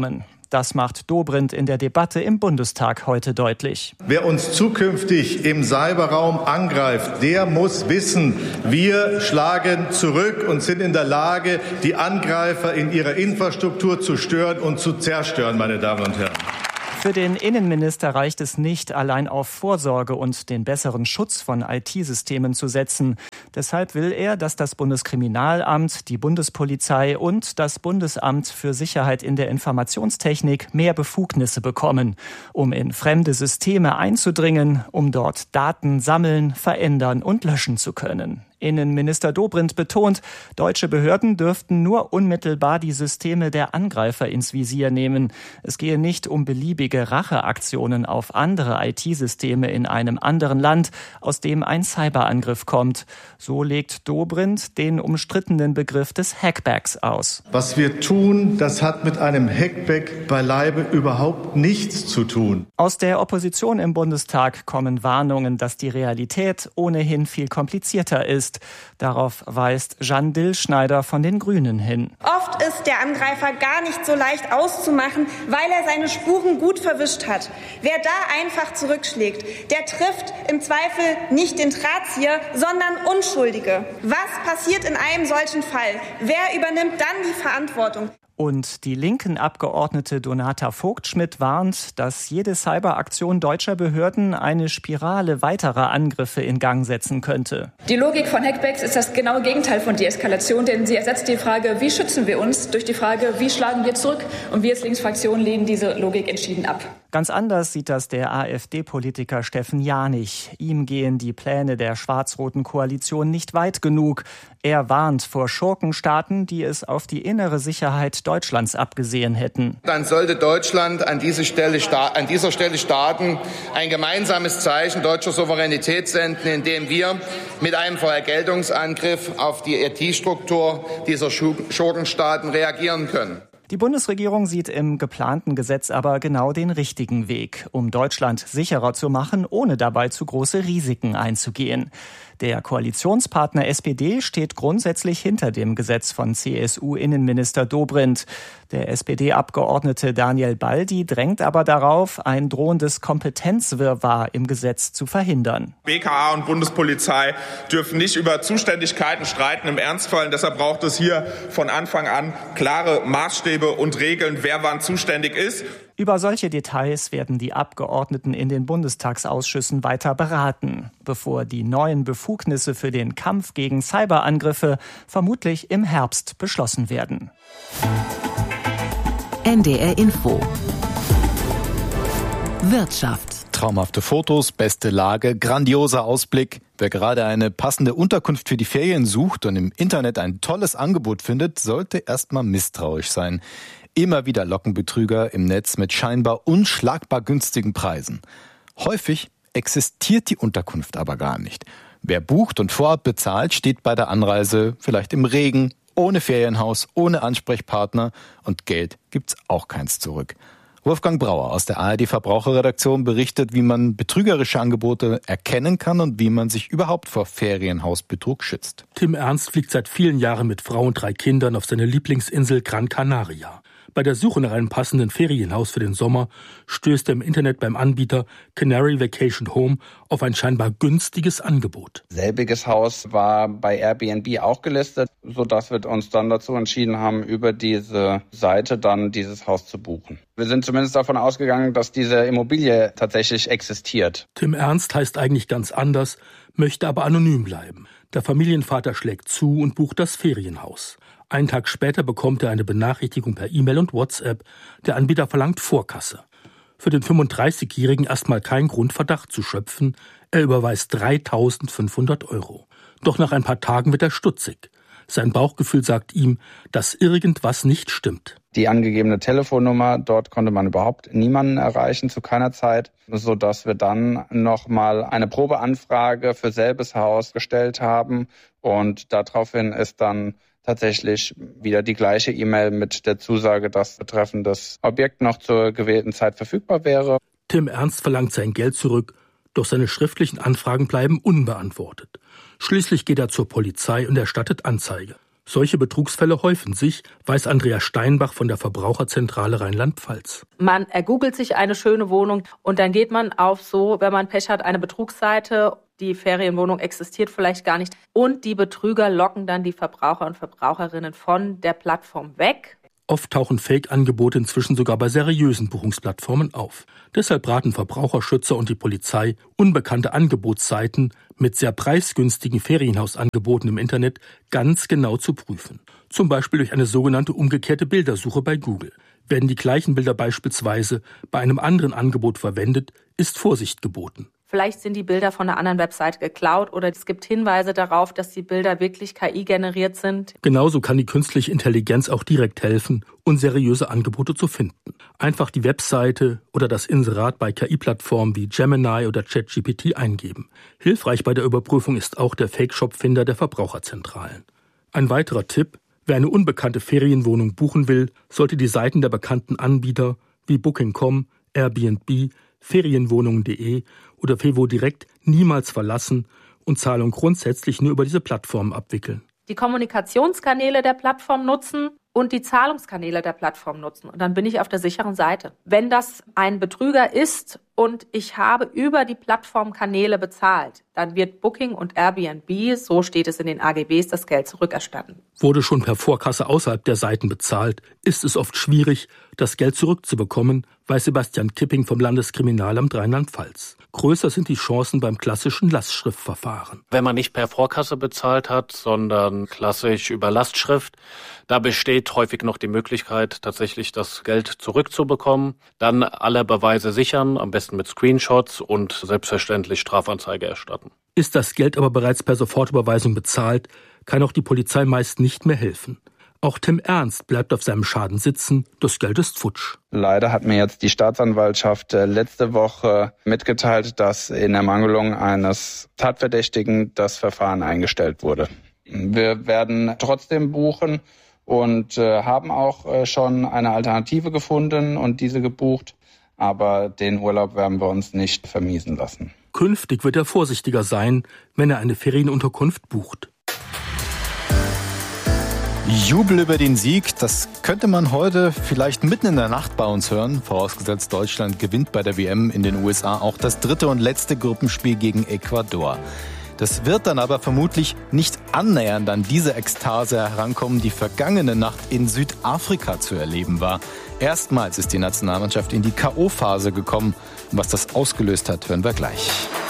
Das macht Dobrindt in der Debatte im Bundestag heute deutlich. Wer uns zukünftig im Cyberraum angreift, der muss wissen, wir schlagen zurück und sind in der Lage, die Angreifer in ihrer Infrastruktur zu stören und zu zerstören, meine Damen und Herren. Für den Innenminister reicht es nicht, allein auf Vorsorge und den besseren Schutz von I T-Systemen zu setzen. Deshalb will er, dass das Bundeskriminalamt, die Bundespolizei und das Bundesamt für Sicherheit in der Informationstechnik mehr Befugnisse bekommen, um in fremde Systeme einzudringen, um dort Daten sammeln, verändern und löschen zu können. Innenminister Dobrindt betont, deutsche Behörden dürften nur unmittelbar die Systeme der Angreifer ins Visier nehmen. Es gehe nicht um beliebige Racheaktionen auf andere I T-Systeme in einem anderen Land, aus dem ein Cyberangriff kommt. So legt Dobrindt den umstrittenen Begriff des Hackbacks aus. Was wir tun, das hat mit einem Hackback beileibe überhaupt nichts zu tun. Aus der Opposition im Bundestag kommen Warnungen, dass die Realität ohnehin viel komplizierter ist. Darauf weist Jeanne Dillschneider von den Grünen hin. Oft ist der Angreifer gar nicht so leicht auszumachen, weil er seine Spuren gut verwischt hat. Wer da einfach zurückschlägt, der trifft im Zweifel nicht den Drahtzieher, sondern Unschuldige. Was passiert in einem solchen Fall? Wer übernimmt dann die Verantwortung? Und die linken Abgeordnete Donata Vogt-Schmidt warnt, dass jede Cyberaktion deutscher Behörden eine Spirale weiterer Angriffe in Gang setzen könnte. Die Logik von Hackbacks ist das genaue Gegenteil von Deeskalation, denn sie ersetzt die Frage, wie schützen wir uns, durch die Frage, wie schlagen wir zurück. Und wir als Linksfraktion lehnen diese Logik entschieden ab. Ganz anders sieht das der AfD-Politiker Steffen Janich. Ihm gehen die Pläne der schwarz-roten Koalition nicht weit genug. Er warnt vor Schurkenstaaten, die es auf die innere Sicherheit Deutschlands abgesehen hätten. Dann sollte Deutschland an, diese Stelle, an dieser Stelle Staaten ein gemeinsames Zeichen deutscher Souveränität senden, indem wir mit einem Vergeltungsangriff auf die I T-Struktur dieser Schurkenstaaten reagieren können. Die Bundesregierung sieht im geplanten Gesetz aber genau den richtigen Weg, um Deutschland sicherer zu machen, ohne dabei zu große Risiken einzugehen. Der Koalitionspartner S P D steht grundsätzlich hinter dem Gesetz von C S U-Innenminister Dobrindt. Der S P D-Abgeordnete Daniel Baldi drängt aber darauf, ein drohendes Kompetenzwirrwarr im Gesetz zu verhindern. B K A und Bundespolizei dürfen nicht über Zuständigkeiten streiten im Ernstfall. Und deshalb braucht es hier von Anfang an klare Maßstäbe und Regeln, wer wann zuständig ist. Über solche Details werden die Abgeordneten in den Bundestagsausschüssen weiter beraten, bevor die neuen Befugnisse für den Kampf gegen Cyberangriffe vermutlich im Herbst beschlossen werden. N D R Info. Wirtschaft. Traumhafte Fotos, beste Lage, grandioser Ausblick. Wer gerade eine passende Unterkunft für die Ferien sucht und im Internet ein tolles Angebot findet, sollte erstmal misstrauisch sein. Immer wieder locken Betrüger im Netz mit scheinbar unschlagbar günstigen Preisen. Häufig existiert die Unterkunft aber gar nicht. Wer bucht und vorab bezahlt, steht bei der Anreise vielleicht im Regen, ohne Ferienhaus, ohne Ansprechpartner und Geld gibt's auch keins zurück. Wolfgang Brauer aus der A R D Verbraucherredaktion berichtet, wie man betrügerische Angebote erkennen kann und wie man sich überhaupt vor Ferienhausbetrug schützt. Tim Ernst fliegt seit vielen Jahren mit Frau und drei Kindern auf seine Lieblingsinsel Gran Canaria. Bei der Suche nach einem passenden Ferienhaus für den Sommer stößt er im Internet beim Anbieter Canary Vacation Home auf ein scheinbar günstiges Angebot. Selbiges Haus war bei Airbnb auch gelistet, sodass wir uns dann dazu entschieden haben, über diese Seite dann dieses Haus zu buchen. Wir sind zumindest davon ausgegangen, dass diese Immobilie tatsächlich existiert. Tim Ernst heißt eigentlich ganz anders, möchte aber anonym bleiben. Der Familienvater schlägt zu und bucht das Ferienhaus. Einen Tag später bekommt er eine Benachrichtigung per E-Mail und WhatsApp. Der Anbieter verlangt Vorkasse. Für den fünfunddreißigjährigen erstmal kein Grund, Verdacht zu schöpfen. Er überweist dreitausendfünfhundert Euro. Doch nach ein paar Tagen wird er stutzig. Sein Bauchgefühl sagt ihm, dass irgendwas nicht stimmt. Die angegebene Telefonnummer, dort konnte man überhaupt niemanden erreichen, zu keiner Zeit, sodass wir dann nochmal eine Probeanfrage für selbes Haus gestellt haben. Und daraufhin ist dann tatsächlich wieder die gleiche E-Mail mit der Zusage, dass betreffendes Objekt noch zur gewählten Zeit verfügbar wäre. Tim Ernst verlangt sein Geld zurück, doch seine schriftlichen Anfragen bleiben unbeantwortet. Schließlich geht er zur Polizei und erstattet Anzeige. Solche Betrugsfälle häufen sich, weiß Andrea Steinbach von der Verbraucherzentrale Rheinland-Pfalz. Man ergoogelt sich eine schöne Wohnung und dann geht man auf so, wenn man Pech hat, eine Betrugsseite. Die Ferienwohnung existiert vielleicht gar nicht. Und die Betrüger locken dann die Verbraucher und Verbraucherinnen von der Plattform weg. Oft tauchen Fake-Angebote inzwischen sogar bei seriösen Buchungsplattformen auf. Deshalb raten Verbraucherschützer und die Polizei, unbekannte Angebotsseiten mit sehr preisgünstigen Ferienhausangeboten im Internet ganz genau zu prüfen. Zum Beispiel durch eine sogenannte umgekehrte Bildersuche bei Google. Werden die gleichen Bilder beispielsweise bei einem anderen Angebot verwendet, ist Vorsicht geboten. Vielleicht sind die Bilder von einer anderen Webseite geklaut oder es gibt Hinweise darauf, dass die Bilder wirklich K I-generiert sind. Genauso kann die künstliche Intelligenz auch direkt helfen, unseriöse Angebote zu finden. Einfach die Webseite oder das Inserat bei K I-Plattformen wie Gemini oder ChatGPT eingeben. Hilfreich bei der Überprüfung ist auch der Fake-Shop-Finder der Verbraucherzentralen. Ein weiterer Tipp: Wer eine unbekannte Ferienwohnung buchen will, sollte die Seiten der bekannten Anbieter wie Booking Punkt com, Airbnb, Ferienwohnungen Punkt de oder Fevo Direkt niemals verlassen und Zahlung grundsätzlich nur über diese Plattformen abwickeln. Die Kommunikationskanäle der Plattform nutzen und die Zahlungskanäle der Plattform nutzen. Und dann bin ich auf der sicheren Seite. Wenn das ein Betrüger ist und ich habe über die Plattformkanäle bezahlt, dann wird Booking und Airbnb, so steht es in den A G Bs, das Geld zurückerstatten. Wurde schon per Vorkasse außerhalb der Seiten bezahlt, ist es oft schwierig, das Geld zurückzubekommen, weiß Sebastian Kipping vom Landeskriminalamt Rheinland-Pfalz. Größer sind die Chancen beim klassischen Lastschriftverfahren. Wenn man nicht per Vorkasse bezahlt hat, sondern klassisch über Lastschrift, da besteht häufig noch die Möglichkeit, tatsächlich das Geld zurückzubekommen. Dann alle Beweise sichern, am besten mit Screenshots und selbstverständlich Strafanzeige erstatten. Ist das Geld aber bereits per Sofortüberweisung bezahlt, kann auch die Polizei meist nicht mehr helfen. Auch Tim Ernst bleibt auf seinem Schaden sitzen, das Geld ist futsch. Leider hat mir jetzt die Staatsanwaltschaft letzte Woche mitgeteilt, dass in Ermangelung eines Tatverdächtigen das Verfahren eingestellt wurde. Wir werden trotzdem buchen und äh, haben auch äh, schon eine Alternative gefunden und diese gebucht, aber den Urlaub werden wir uns nicht vermiesen lassen. Künftig wird er vorsichtiger sein, wenn er eine Ferienunterkunft bucht. Jubel über den Sieg, das könnte man heute vielleicht mitten in der Nacht bei uns hören. Vorausgesetzt, Deutschland gewinnt bei der W M in den U S A auch das dritte und letzte Gruppenspiel gegen Ecuador. Das wird dann aber vermutlich nicht annähernd an diese Ekstase herankommen, die vergangene Nacht in Südafrika zu erleben war. Erstmals ist die Nationalmannschaft in die K O-Phase gekommen. Und was das ausgelöst hat, hören wir gleich.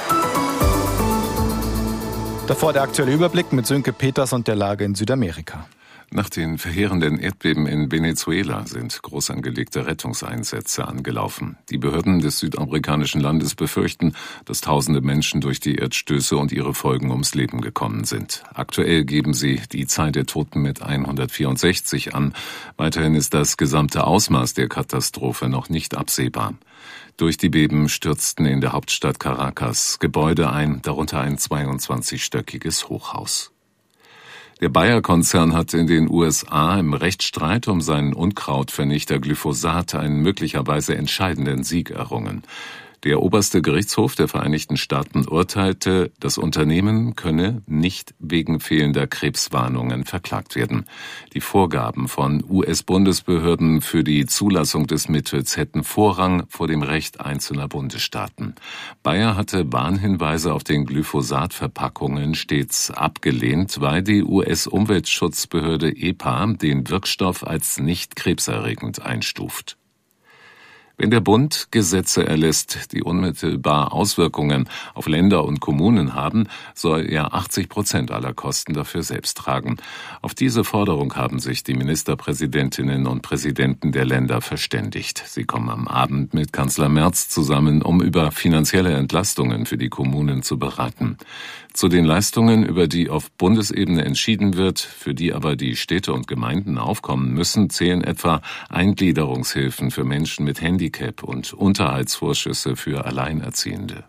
Davor der aktuelle Überblick mit Sönke Peters und der Lage in Südamerika. Nach den verheerenden Erdbeben in Venezuela sind groß angelegte Rettungseinsätze angelaufen. Die Behörden des südamerikanischen Landes befürchten, dass tausende Menschen durch die Erdstöße und ihre Folgen ums Leben gekommen sind. Aktuell geben sie die Zahl der Toten mit hundertvierundsechzig an. Weiterhin ist das gesamte Ausmaß der Katastrophe noch nicht absehbar. Durch die Beben stürzten in der Hauptstadt Caracas Gebäude ein, darunter ein zweiundzwanzigstöckiges Hochhaus. Der Bayer-Konzern hat in den U S A im Rechtsstreit um seinen Unkrautvernichter Glyphosat einen möglicherweise entscheidenden Sieg errungen. Der oberste Gerichtshof der Vereinigten Staaten urteilte, das Unternehmen könne nicht wegen fehlender Krebswarnungen verklagt werden. Die Vorgaben von U S-Bundesbehörden für die Zulassung des Mittels hätten Vorrang vor dem Recht einzelner Bundesstaaten. Bayer hatte Warnhinweise auf den Glyphosat-Verpackungen stets abgelehnt, weil die U S-Umweltschutzbehörde E P A den Wirkstoff als nicht krebserregend einstuft. Wenn der Bund Gesetze erlässt, die unmittelbar Auswirkungen auf Länder und Kommunen haben, soll er achtzig Prozent aller Kosten dafür selbst tragen. Auf diese Forderung haben sich die Ministerpräsidentinnen und Präsidenten der Länder verständigt. Sie kommen am Abend mit Kanzler Merz zusammen, um über finanzielle Entlastungen für die Kommunen zu beraten. Zu den Leistungen, über die auf Bundesebene entschieden wird, für die aber die Städte und Gemeinden aufkommen müssen, zählen etwa Eingliederungshilfen für Menschen mit Handicap und Unterhaltsvorschüsse für Alleinerziehende.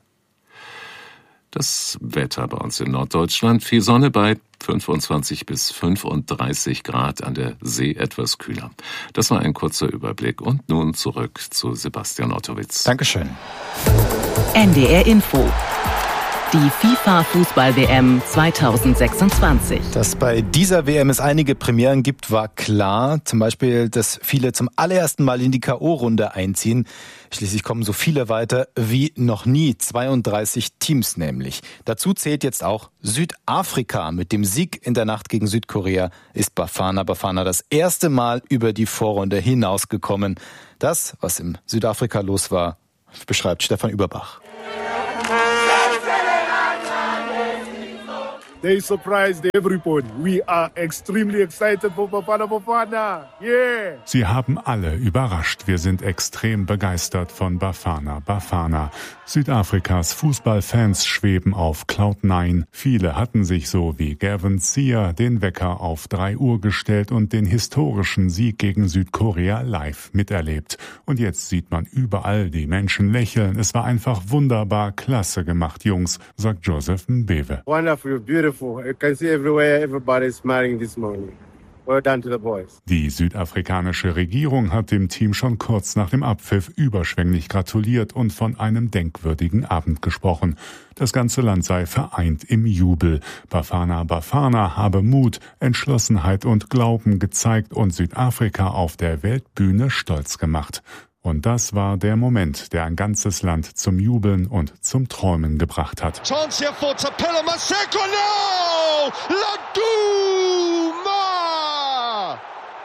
Das Wetter bei uns in Norddeutschland: viel Sonne bei fünfundzwanzig bis fünfunddreißig Grad, an der See etwas kühler. Das war ein kurzer Überblick und nun zurück zu Sebastian Ottowitz. Dankeschön. N D R Info. Die FIFA-Fußball-W M zweitausendsechsundzwanzig. Dass bei dieser W M es einige Premieren gibt, war klar. Zum Beispiel, dass viele zum allerersten Mal in die K O-Runde einziehen. Schließlich kommen so viele weiter wie noch nie. zweiunddreißig Teams nämlich. Dazu zählt jetzt auch Südafrika. Mit dem Sieg in der Nacht gegen Südkorea ist Bafana Bafana das erste Mal über die Vorrunde hinausgekommen. Das, was in Südafrika los war, beschreibt Stefan Überbach. They surprised everybody. We are extremely excited for Bafana Bafana. Yeah! Sie haben alle überrascht. Wir sind extrem begeistert von Bafana Bafana. Südafrikas Fußballfans schweben auf Cloud nine. Viele hatten sich so wie Gavin Sear den Wecker auf drei Uhr gestellt und den historischen Sieg gegen Südkorea live miterlebt. Und jetzt sieht man überall die Menschen lächeln. Es war einfach wunderbar, klasse gemacht, Jungs, sagt Joseph Mbewe. Wonderful, beautiful. You can see everywhere everybody is smiling this morning. Well done to the boys. Die südafrikanische Regierung hat dem Team schon kurz nach dem Abpfiff überschwänglich gratuliert und von einem denkwürdigen Abend gesprochen. Das ganze Land sei vereint im Jubel. Bafana Bafana habe Mut, Entschlossenheit und Glauben gezeigt und Südafrika auf der Weltbühne stolz gemacht. Und das war der Moment, der ein ganzes Land zum Jubeln und zum Träumen gebracht hat. Chance here for Tapelo Maseko. No! Laduma!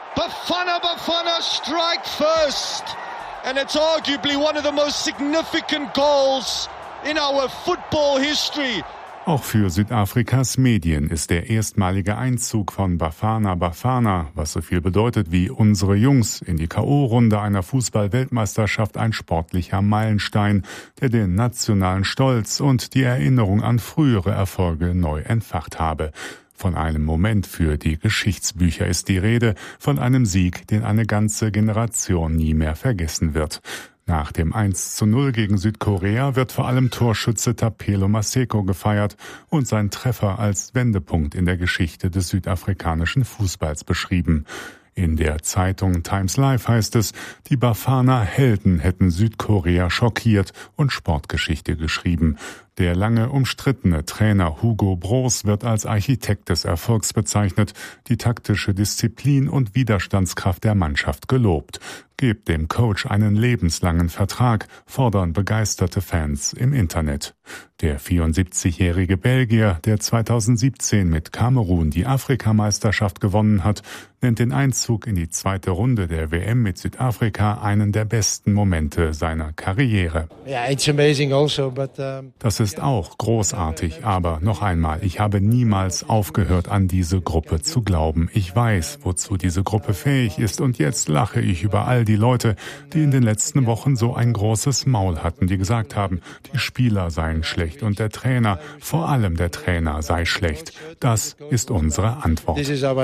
Bafana Bafana strike first. And it's arguably one of the most significant goals in our football history. Auch für Südafrikas Medien ist der erstmalige Einzug von Bafana Bafana, was so viel bedeutet wie unsere Jungs, in die K O-Runde einer Fußball-Weltmeisterschaft ein sportlicher Meilenstein, der den nationalen Stolz und die Erinnerung an frühere Erfolge neu entfacht habe. Von einem Moment für die Geschichtsbücher ist die Rede, von einem Sieg, den eine ganze Generation nie mehr vergessen wird. Nach dem eins zu null gegen Südkorea wird vor allem Torschütze Tapelo Maseko gefeiert und sein Treffer als Wendepunkt in der Geschichte des südafrikanischen Fußballs beschrieben. In der Zeitung Times Live heißt es, die Bafana Helden hätten Südkorea schockiert und Sportgeschichte geschrieben. Der lange umstrittene Trainer Hugo Broos wird als Architekt des Erfolgs bezeichnet, die taktische Disziplin und Widerstandskraft der Mannschaft gelobt. Gebt dem Coach einen lebenslangen Vertrag, fordern begeisterte Fans im Internet. Der vierundsiebzigjährige Belgier, der zweitausendsiebzehn mit Kamerun die Afrikameisterschaft gewonnen hat, nennt den Einzug in die zweite Runde der W M mit Südafrika einen der besten Momente seiner Karriere. Yeah, it's amazing also, but, um das ist auch großartig, aber noch einmal, ich habe niemals aufgehört, an diese Gruppe zu glauben. Ich weiß, wozu diese Gruppe fähig ist und jetzt lache ich über all die Leute, die in den letzten Wochen so ein großes Maul hatten, die gesagt haben, die Spieler seien schlecht und der Trainer, vor allem der Trainer, sei schlecht. Das ist unsere Antwort.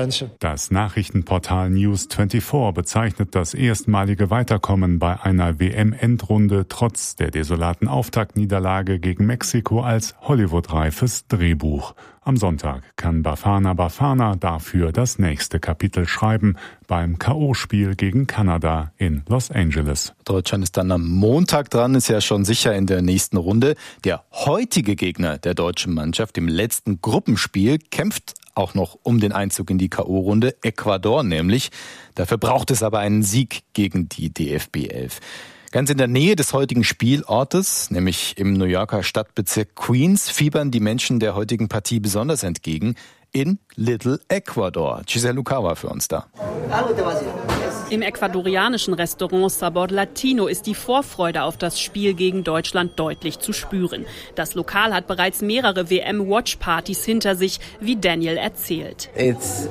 Das Nachrichtenportal News vierundzwanzig bezeichnet das erstmalige Weiterkommen bei einer W M-Endrunde trotz der desolaten Auftaktniederlage gegen Mexiko als Hollywood-reifes Drehbuch. Am Sonntag kann Bafana Bafana dafür das nächste Kapitel schreiben beim K O-Spiel gegen Kanada in Los Angeles. Deutschland ist dann am Montag dran, ist ja schon sicher in der nächsten Runde. Der heutige Gegner der deutschen Mannschaft im letzten Gruppenspiel kämpft auch noch um den Einzug in die K O-Runde, Ecuador nämlich. Dafür braucht es aber einen Sieg gegen die D F B elf. Ganz in der Nähe des heutigen Spielortes, nämlich im New Yorker Stadtbezirk Queens, fiebern die Menschen der heutigen Partie besonders entgegen. In Little Ecuador. Giselle Lukawa für uns da. Im ecuadorianischen Restaurant Sabor Latino ist die Vorfreude auf das Spiel gegen Deutschland deutlich zu spüren. Das Lokal hat bereits mehrere W M-Watch-Partys hinter sich, wie Daniel erzählt. Es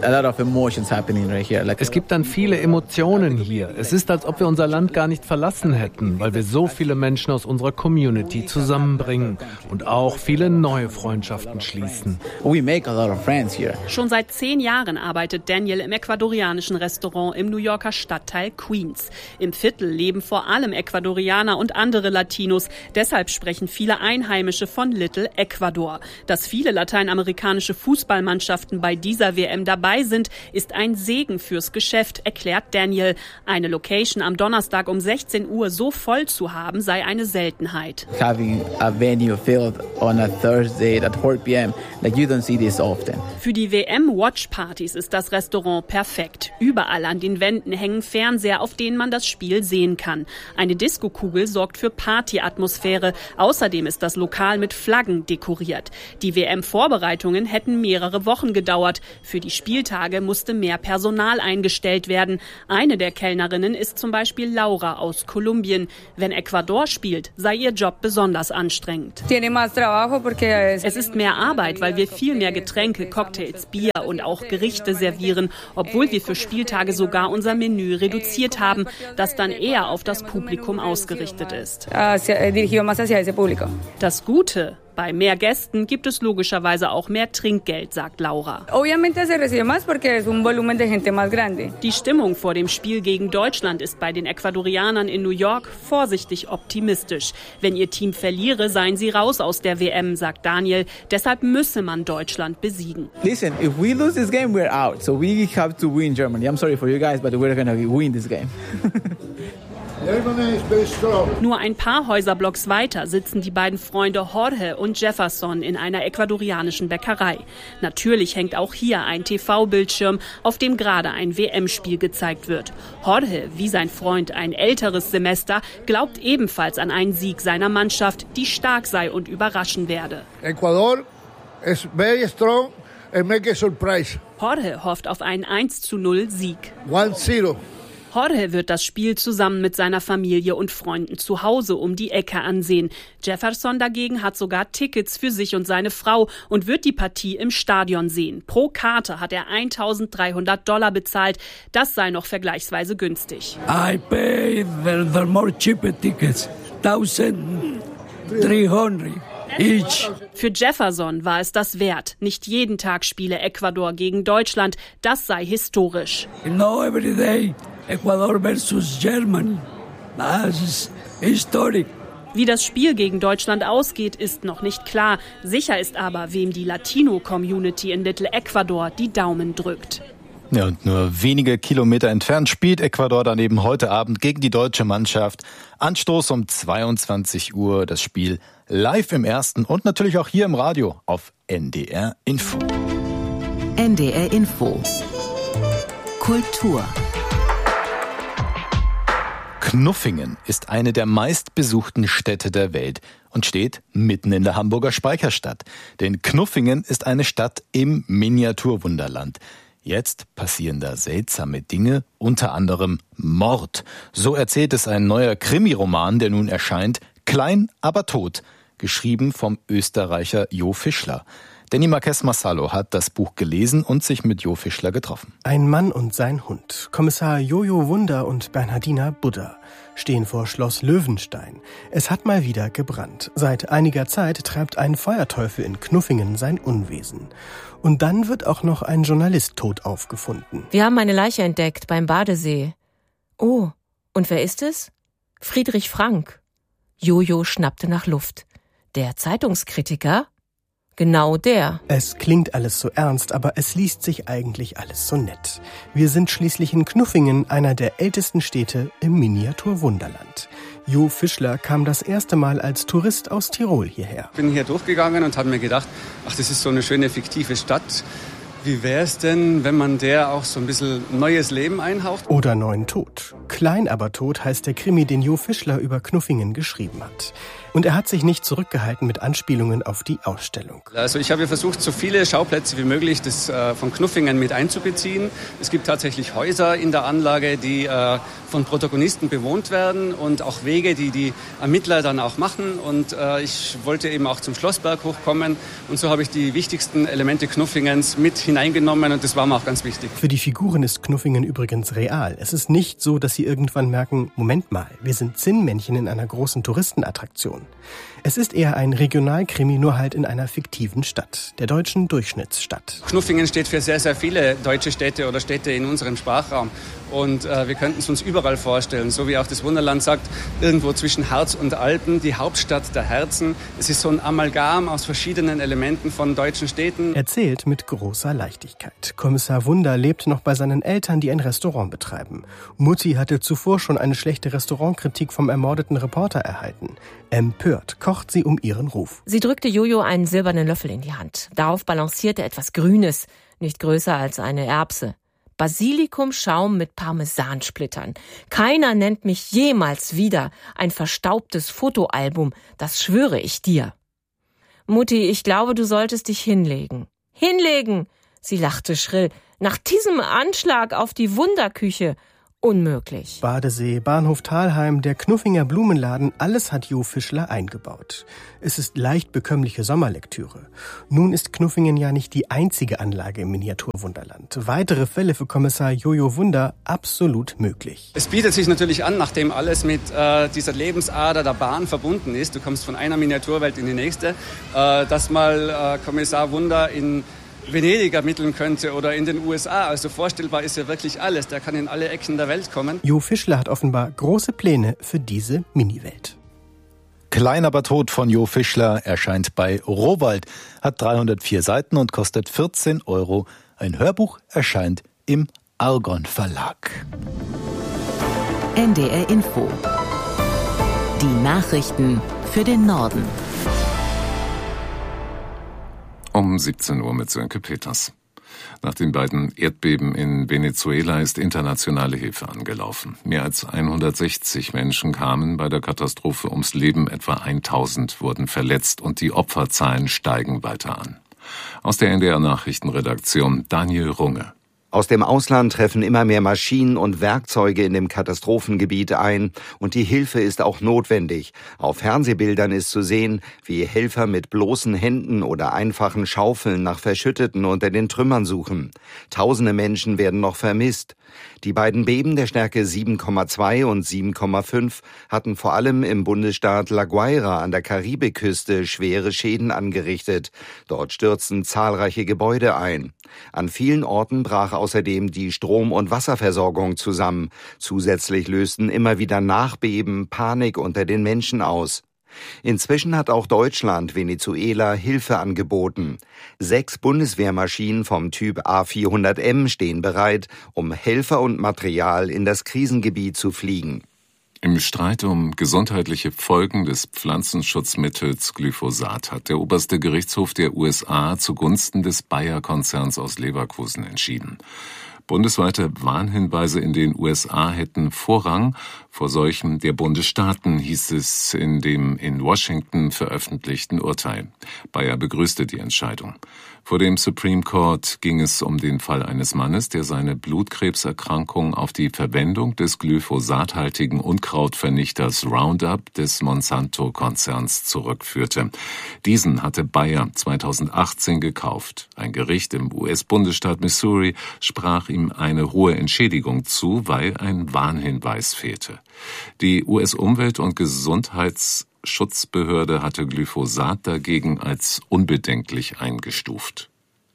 gibt dann viele Emotionen hier. Es ist, als ob wir unser Land gar nicht verlassen hätten, weil wir so viele Menschen aus unserer Community zusammenbringen und auch viele neue Freundschaften schließen. We make a lot of friends. experience here. Schon seit zehn Jahren arbeitet Daniel im ecuadorianischen Restaurant im New Yorker Stadtteil Queens. Im Viertel leben vor allem Ecuadorianer und andere Latinos. Deshalb sprechen viele Einheimische von Little Ecuador. Dass viele lateinamerikanische Fußballmannschaften bei dieser W M dabei sind, ist ein Segen fürs Geschäft, erklärt Daniel. Eine Location am Donnerstag um sechzehn Uhr so voll zu haben, sei eine Seltenheit. Having a venue filled on a Thursday at four p.m. like you don't see this often. Für die W M-Watch-Partys ist das Restaurant perfekt. Überall an den Wänden hängen Fernseher, auf denen man das Spiel sehen kann. Eine Diskokugel sorgt für Partyatmosphäre. Außerdem ist das Lokal mit Flaggen dekoriert. Die W M-Vorbereitungen hätten mehrere Wochen gedauert. Für die Spieltage musste mehr Personal eingestellt werden. Eine der Kellnerinnen ist zum Beispiel Laura aus Kolumbien. Wenn Ecuador spielt, sei ihr Job besonders anstrengend. Es ist mehr Arbeit, weil wir viel mehr Getränke, Cocktails, Bier und auch Gerichte servieren, obwohl wir für Spieltage sogar unser Menü reduziert haben, das dann eher auf das Publikum ausgerichtet ist. Das Gute: bei mehr Gästen gibt es logischerweise auch mehr Trinkgeld, sagt Laura. Die Stimmung vor dem Spiel gegen Deutschland ist bei den Ecuadorianern in New York vorsichtig optimistisch. Wenn ihr Team verliere, seien sie raus aus der W M, sagt Daniel. Deshalb müsse man Deutschland besiegen. Listen, if we lose this game, we're out. So we have to win Germany. I'm sorry for you guys, but we're gonna win this game. Nur ein paar Häuserblocks weiter sitzen die beiden Freunde Jorge und Jefferson in einer ecuadorianischen Bäckerei. Natürlich hängt auch hier ein T V-Bildschirm, auf dem gerade ein W M-Spiel gezeigt wird. Jorge, wie sein Freund ein älteres Semester, glaubt ebenfalls an einen Sieg seiner Mannschaft, die stark sei und überraschen werde. Ecuador is very strong and make a surprise. Jorge hofft auf einen eins zu null Sieg. one zero. Jorge wird das Spiel zusammen mit seiner Familie und Freunden zu Hause um die Ecke ansehen. Jefferson dagegen hat sogar Tickets für sich und seine Frau und wird die Partie im Stadion sehen. Pro Karte hat er eintausenddreihundert Dollar bezahlt. Das sei noch vergleichsweise günstig. I pay the, the more cheaper tickets, eintausenddreihundert. Ich. Für Jefferson war es das wert. Nicht jeden Tag spiele Ecuador gegen Deutschland. Das sei historisch. You know, every day Ecuador versus Germany. Das ist historisch. Wie das Spiel gegen Deutschland ausgeht, ist noch nicht klar. Sicher ist aber, wem die Latino-Community in Little Ecuador die Daumen drückt. Ja, und nur wenige Kilometer entfernt spielt Ecuador dann eben heute Abend gegen die deutsche Mannschaft. Anstoß um zweiundzwanzig Uhr, das Spiel live im Ersten und natürlich auch hier im Radio auf N D R Info. N D R Info. Kultur. Knuffingen ist eine der meistbesuchten Städte der Welt und steht mitten in der Hamburger Speicherstadt. Denn Knuffingen ist eine Stadt im Miniaturwunderland. Jetzt passieren da seltsame Dinge, unter anderem Mord. So erzählt es ein neuer Krimiroman, der nun erscheint, Klein, aber tot, geschrieben vom Österreicher Jo Fischler. Danny Marques Massalo hat das Buch gelesen und sich mit Jo Fischler getroffen. Ein Mann und sein Hund, Kommissar Jojo Wunder und Bernhardina Buddha, stehen vor Schloss Löwenstein. Es hat mal wieder gebrannt. Seit einiger Zeit treibt ein Feuerteufel in Knuffingen sein Unwesen. Und dann wird auch noch ein Journalist tot aufgefunden. Wir haben eine Leiche entdeckt beim Badesee. Oh, und wer ist es? Friedrich Frank. Jojo schnappte nach Luft. Der Zeitungskritiker? Genau der. Es klingt alles so ernst, aber es liest sich eigentlich alles so nett. Wir sind schließlich in Knuffingen, einer der ältesten Städte im Miniaturwunderland. Jo Fischler kam das erste Mal als Tourist aus Tirol hierher. Ich bin hier durchgegangen und habe mir gedacht, ach, das ist so eine schöne fiktive Stadt. Wie wäre es denn, wenn man der auch so ein bisschen neues Leben einhaucht? Oder neuen Tod. Klein aber tot heißt der Krimi, den Jo Fischler über Knuffingen geschrieben hat. Und er hat sich nicht zurückgehalten mit Anspielungen auf die Ausstellung. Also ich habe versucht, so viele Schauplätze wie möglich das, äh, von Knuffingen mit einzubeziehen. Es gibt tatsächlich Häuser in der Anlage, die äh, von Protagonisten bewohnt werden und auch Wege, die die Ermittler dann auch machen. Und äh, ich wollte eben auch zum Schlossberg hochkommen. Und so habe ich die wichtigsten Elemente Knuffingens mit hineingenommen und das war mir auch ganz wichtig. Für die Figuren ist Knuffingen übrigens real. Es ist nicht so, dass sie irgendwann merken, Moment mal, wir sind Zinnmännchen in einer großen Touristenattraktion. Es ist eher ein Regionalkrimi, nur halt in einer fiktiven Stadt, der deutschen Durchschnittsstadt. Knuffingen steht für sehr, sehr viele deutsche Städte oder Städte in unserem Sprachraum. Und äh, wir könnten es uns überall vorstellen, so wie auch das Wunderland sagt, irgendwo zwischen Harz und Alpen, die Hauptstadt der Herzen. Es ist so ein Amalgam aus verschiedenen Elementen von deutschen Städten. Erzählt mit großer Leichtigkeit. Kommissar Wunder lebt noch bei seinen Eltern, die ein Restaurant betreiben. Mutti hatte zuvor schon eine schlechte Restaurantkritik vom ermordeten Reporter erhalten. Empört kocht sie um ihren Ruf. Sie drückte Jojo einen silbernen Löffel in die Hand. Darauf balancierte etwas Grünes, nicht größer als eine Erbse. Basilikumschaum mit Parmesansplittern. Keiner nennt mich jemals wieder ein verstaubtes Fotoalbum, das schwöre ich dir. Mutti, ich glaube, du solltest dich hinlegen. Hinlegen! Sie lachte schrill. Nach diesem Anschlag auf die Wunderküche. Unmöglich. Badesee, Bahnhof Thalheim, der Knuffinger Blumenladen, alles hat Jo Fischler eingebaut. Es ist leicht bekömmliche Sommerlektüre. Nun ist Knuffingen ja nicht die einzige Anlage im Miniaturwunderland. Weitere Fälle für Kommissar Jojo Wunder absolut möglich. Es bietet sich natürlich an, nachdem alles mit äh, dieser Lebensader der Bahn verbunden ist, du kommst von einer Miniaturwelt in die nächste, äh, dass mal äh, Kommissar Wunder in Venedig ermitteln könnte oder in den U S A. Also vorstellbar ist ja wirklich alles. Der kann in alle Ecken der Welt kommen. Jo Fischler hat offenbar große Pläne für diese Mini-Welt. Klein aber tot von Jo Fischler erscheint bei Rowohlt, hat dreihundertvier Seiten und kostet vierzehn Euro. Ein Hörbuch erscheint im Argon Verlag. N D R Info. Die Nachrichten für den Norden. Um siebzehn Uhr mit Sönke Peters. Nach den beiden Erdbeben in Venezuela ist internationale Hilfe angelaufen. Mehr als hundertsechzig Menschen kamen bei der Katastrophe ums Leben, etwa tausend wurden verletzt und die Opferzahlen steigen weiter an. Aus der N D R-Nachrichtenredaktion Daniel Runge. Aus dem Ausland treffen immer mehr Maschinen und Werkzeuge in dem Katastrophengebiet ein und die Hilfe ist auch notwendig. Auf Fernsehbildern ist zu sehen, wie Helfer mit bloßen Händen oder einfachen Schaufeln nach Verschütteten unter den Trümmern suchen. Tausende Menschen werden noch vermisst. Die beiden Beben der Stärke sieben Komma zwei und sieben Komma fünf hatten vor allem im Bundesstaat La Guaira an der Karibikküste schwere Schäden angerichtet. Dort stürzten zahlreiche Gebäude ein. An vielen Orten brach außerdem die Strom- und Wasserversorgung zusammen. Zusätzlich lösten immer wieder Nachbeben Panik unter den Menschen aus. Inzwischen hat auch Deutschland Venezuela Hilfe angeboten. Sechs Bundeswehrmaschinen vom Typ A vierhundert M stehen bereit, um Helfer und Material in das Krisengebiet zu fliegen. Im Streit um gesundheitliche Folgen des Pflanzenschutzmittels Glyphosat hat der oberste Gerichtshof der U S A zugunsten des Bayer-Konzerns aus Leverkusen entschieden. Bundesweite Warnhinweise in den U S A hätten Vorrang vor solchen der Bundesstaaten, hieß es in dem in Washington veröffentlichten Urteil. Bayer begrüßte die Entscheidung. Vor dem Supreme Court ging es um den Fall eines Mannes, der seine Blutkrebserkrankung auf die Verwendung des glyphosathaltigen Unkrautvernichters Roundup des Monsanto-Konzerns zurückführte. Diesen hatte Bayer zweitausendachtzehn gekauft. Ein Gericht im U S-Bundesstaat Missouri sprach ihm eine hohe Entschädigung zu, weil ein Warnhinweis fehlte. Die U S-Umwelt- und Gesundheitsschutzbehörde hatte Glyphosat dagegen als unbedenklich eingestuft.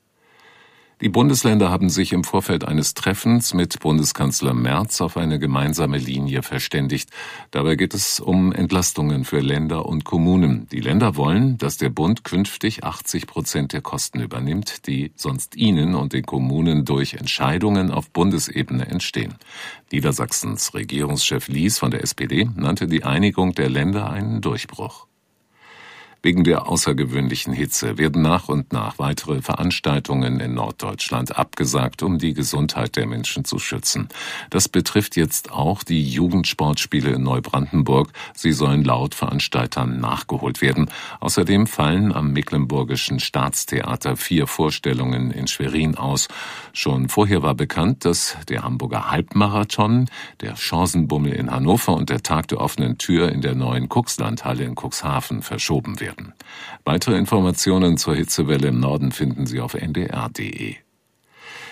Die Bundesländer haben sich im Vorfeld eines Treffens mit Bundeskanzler Merz auf eine gemeinsame Linie verständigt. Dabei geht es um Entlastungen für Länder und Kommunen. Die Länder wollen, dass der Bund künftig achtzig Prozent der Kosten übernimmt, die sonst ihnen und den Kommunen durch Entscheidungen auf Bundesebene entstehen. Niedersachsens Regierungschef Lies von der S P D nannte die Einigung der Länder einen Durchbruch. Wegen der außergewöhnlichen Hitze werden nach und nach weitere Veranstaltungen in Norddeutschland abgesagt, um die Gesundheit der Menschen zu schützen. Das betrifft jetzt auch die Jugendsportspiele in Neubrandenburg. Sie sollen laut Veranstaltern nachgeholt werden. Außerdem fallen am Mecklenburgischen Staatstheater vier Vorstellungen in Schwerin aus. Schon vorher war bekannt, dass der Hamburger Halbmarathon, der Chancenbummel in Hannover und der Tag der offenen Tür in der neuen Cuxlandhalle in Cuxhaven verschoben werden. Weitere Informationen zur Hitzewelle im Norden finden Sie auf n d r punkt d e.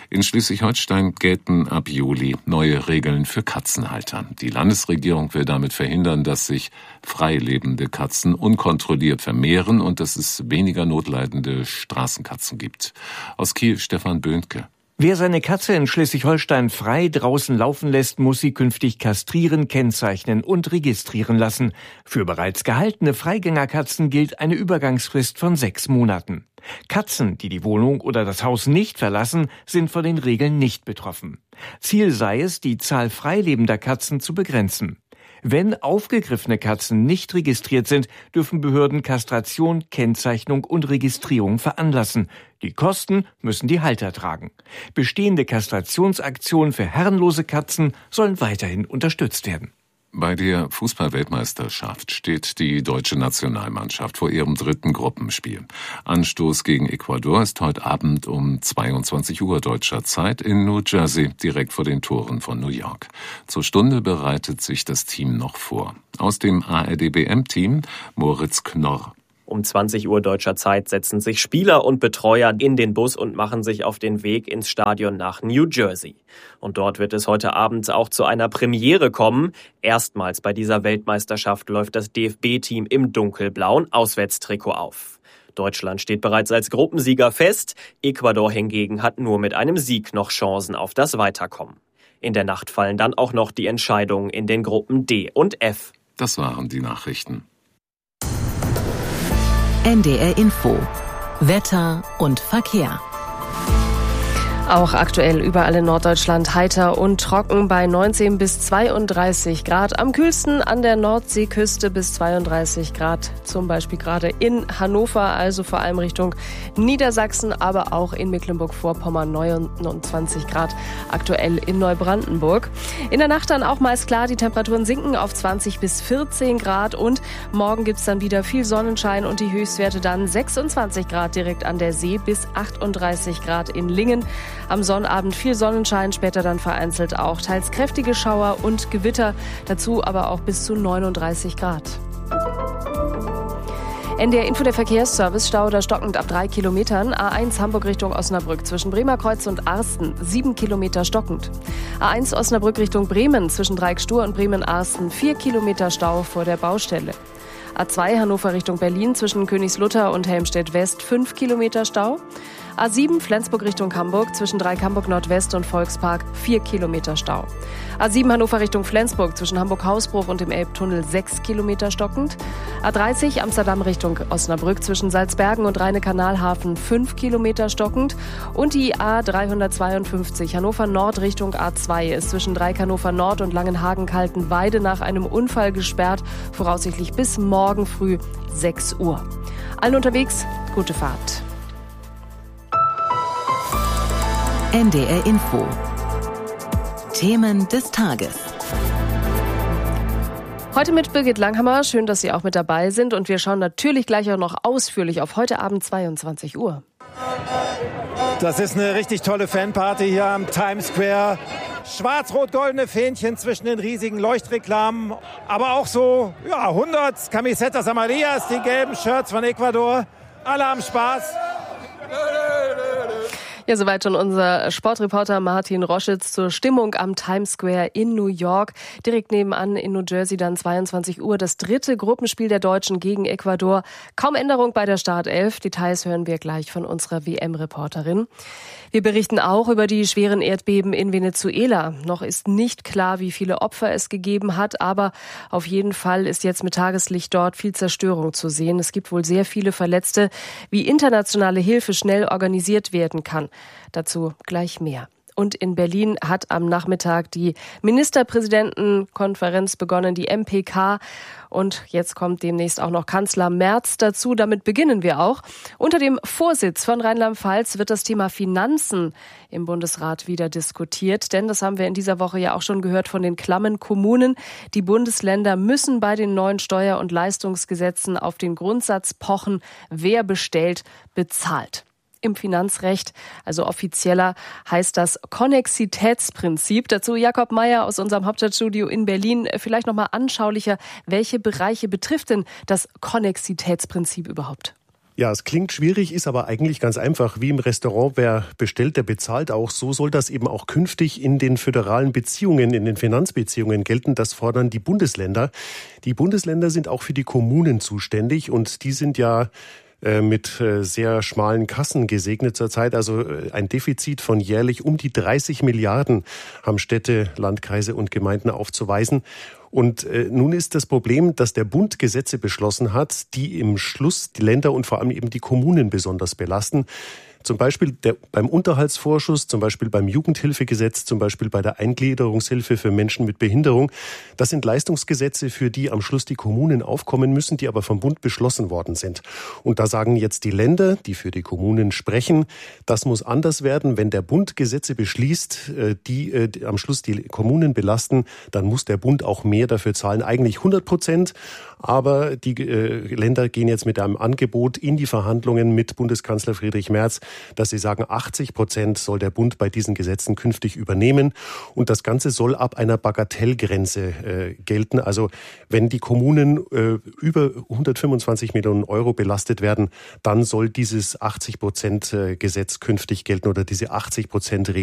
In Schleswig-Holstein gelten ab Juli neue Regeln für Katzenhalter. Die Landesregierung will damit verhindern, dass sich frei lebende Katzen unkontrolliert vermehren und dass es weniger notleidende Straßenkatzen gibt. Aus Kiel Stefan Böhnke. Wer seine Katze in Schleswig-Holstein frei draußen laufen lässt, muss sie künftig kastrieren, kennzeichnen und registrieren lassen. Für bereits gehaltene Freigängerkatzen gilt eine Übergangsfrist von sechs Monaten. Katzen, die die Wohnung oder das Haus nicht verlassen, sind von den Regeln nicht betroffen. Ziel sei es, die Zahl freilebender Katzen zu begrenzen. Wenn aufgegriffene Katzen nicht registriert sind, dürfen Behörden Kastration, Kennzeichnung und Registrierung veranlassen. Die Kosten müssen die Halter tragen. Bestehende Kastrationsaktionen für herrenlose Katzen sollen weiterhin unterstützt werden. Bei der Fußball-Weltmeisterschaft steht die deutsche Nationalmannschaft vor ihrem dritten Gruppenspiel. Anstoß gegen Ecuador ist heute Abend um zweiundzwanzig Uhr deutscher Zeit in New Jersey, direkt vor den Toren von New York. Zur Stunde bereitet sich das Team noch vor. Aus dem A R D B M-Team Moritz Knorr. Um zwanzig Uhr deutscher Zeit setzen sich Spieler und Betreuer in den Bus und machen sich auf den Weg ins Stadion nach New Jersey. Und dort wird es heute Abend auch zu einer Premiere kommen. Erstmals bei dieser Weltmeisterschaft läuft das D F B-Team im dunkelblauen Auswärtstrikot auf. Deutschland steht bereits als Gruppensieger fest. Ecuador hingegen hat nur mit einem Sieg noch Chancen auf das Weiterkommen. In der Nacht fallen dann auch noch die Entscheidungen in den Gruppen D und F. Das waren die Nachrichten. N D R Info. Wetter und Verkehr. Auch aktuell überall in Norddeutschland heiter und trocken bei neunzehn bis zweiunddreißig Grad. Am kühlsten an der Nordseeküste bis zweiunddreißig Grad. Zum Beispiel gerade in Hannover, also vor allem Richtung Niedersachsen, aber auch in Mecklenburg-Vorpommern neunundzwanzig Grad. Aktuell in Neubrandenburg. In der Nacht dann auch meist klar, die Temperaturen sinken auf zwanzig bis vierzehn Grad und morgen gibt's dann wieder viel Sonnenschein und die Höchstwerte dann sechsundzwanzig Grad direkt an der See bis achtunddreißig Grad in Lingen. Am Sonnabend viel Sonnenschein, später dann vereinzelt auch teils kräftige Schauer und Gewitter, dazu aber auch bis zu neununddreißig Grad. N D R Info, der Verkehrsservice, Stau oder stockend ab drei Kilometern. A eins Hamburg Richtung Osnabrück zwischen Bremerkreuz und Arsten, sieben Kilometer stockend. A eins Osnabrück Richtung Bremen zwischen Dreieckstur und Bremen-Arsten, vier Kilometer Stau vor der Baustelle. A zwei Hannover Richtung Berlin zwischen Königslutter und Helmstedt West, fünf Kilometer Stau. A sieben Flensburg Richtung Hamburg zwischen Dreieck-Hamburg Nordwest und Volkspark, vier Kilometer Stau. A sieben Hannover Richtung Flensburg zwischen Hamburg-Hausbruch und dem Elbtunnel, sechs Kilometer stockend. A dreißig Amsterdam Richtung Osnabrück zwischen Salzbergen und Rheine-Kanalhafen, fünf Kilometer stockend. Und die A dreihundertzweiundfünfzig Hannover Nord Richtung A zwei ist zwischen Dreieck Hannover Nord und Langenhagen-Kaltenweide nach einem Unfall gesperrt, voraussichtlich bis morgen früh sechs Uhr. Allen unterwegs, gute Fahrt. N D R Info. Themen des Tages. Heute mit Birgit Langhammer. Schön, dass Sie auch mit dabei sind. Und wir schauen natürlich gleich auch noch ausführlich auf heute Abend zweiundzwanzig Uhr. Das ist eine richtig tolle Fanparty hier am Times Square. Schwarz-rot-goldene Fähnchen zwischen den riesigen Leuchtreklamen. Aber auch so, ja, hundert Camisetas Amarillas, die gelben Shirts von Ecuador. Alle haben Spaß. Ja, soweit schon unser Sportreporter Martin Roschitz zur Stimmung am Times Square in New York. Direkt nebenan in New Jersey dann zweiundzwanzig Uhr das dritte Gruppenspiel der Deutschen gegen Ecuador. Kaum Änderung bei der Startelf. Details hören wir gleich von unserer W M-Reporterin. Wir berichten auch über die schweren Erdbeben in Venezuela. Noch ist nicht klar, wie viele Opfer es gegeben hat, aber auf jeden Fall ist jetzt mit Tageslicht dort viel Zerstörung zu sehen. Es gibt wohl sehr viele Verletzte, wie internationale Hilfe schnell organisiert werden kann. Dazu gleich mehr. Und in Berlin hat am Nachmittag die Ministerpräsidentenkonferenz begonnen, die M P K. Und jetzt kommt demnächst auch noch Kanzler Merz dazu. Damit beginnen wir auch. Unter dem Vorsitz von Rheinland-Pfalz wird das Thema Finanzen im Bundesrat wieder diskutiert. Denn das haben wir in dieser Woche ja auch schon gehört von den klammen Kommunen. Die Bundesländer müssen bei den neuen Steuer- und Leistungsgesetzen auf den Grundsatz pochen, wer bestellt, bezahlt. Im Finanzrecht, also offizieller, heißt das Konnexitätsprinzip. Dazu Jakob Meyer aus unserem Hauptstadtstudio in Berlin. Vielleicht nochmal anschaulicher, welche Bereiche betrifft denn das Konnexitätsprinzip überhaupt? Ja, es klingt schwierig, ist aber eigentlich ganz einfach. Wie im Restaurant, wer bestellt, der bezahlt auch. So soll das eben auch künftig in den föderalen Beziehungen, in den Finanzbeziehungen gelten. Das fordern die Bundesländer. Die Bundesländer sind auch für die Kommunen zuständig und die sind ja mit sehr schmalen Kassen gesegnet zurzeit. Also ein Defizit von jährlich um die dreißig Milliarden haben Städte, Landkreise und Gemeinden aufzuweisen. Und äh, nun ist das Problem, dass der Bund Gesetze beschlossen hat, die im Schluss die Länder und vor allem eben die Kommunen besonders belasten. Zum Beispiel der, beim Unterhaltsvorschuss, zum Beispiel beim Jugendhilfegesetz, zum Beispiel bei der Eingliederungshilfe für Menschen mit Behinderung. Das sind Leistungsgesetze, für die am Schluss die Kommunen aufkommen müssen, die aber vom Bund beschlossen worden sind. Und da sagen jetzt die Länder, die für die Kommunen sprechen, das muss anders werden. Wenn der Bund Gesetze beschließt, die, die am Schluss die Kommunen belasten, dann muss der Bund auch mehr dafür zahlen. Eigentlich hundert Prozent. Aber die äh, Länder gehen jetzt mit einem Angebot in die Verhandlungen mit Bundeskanzler Friedrich Merz, dass sie sagen, achtzig Prozent soll der Bund bei diesen Gesetzen künftig übernehmen. Und das Ganze soll ab einer Bagatellgrenze äh, gelten. Also wenn die Kommunen äh, über hundertfünfundzwanzig Millionen Euro belastet werden, dann soll dieses achtzig Prozent Gesetz künftig gelten oder diese achtzig Prozent Regel.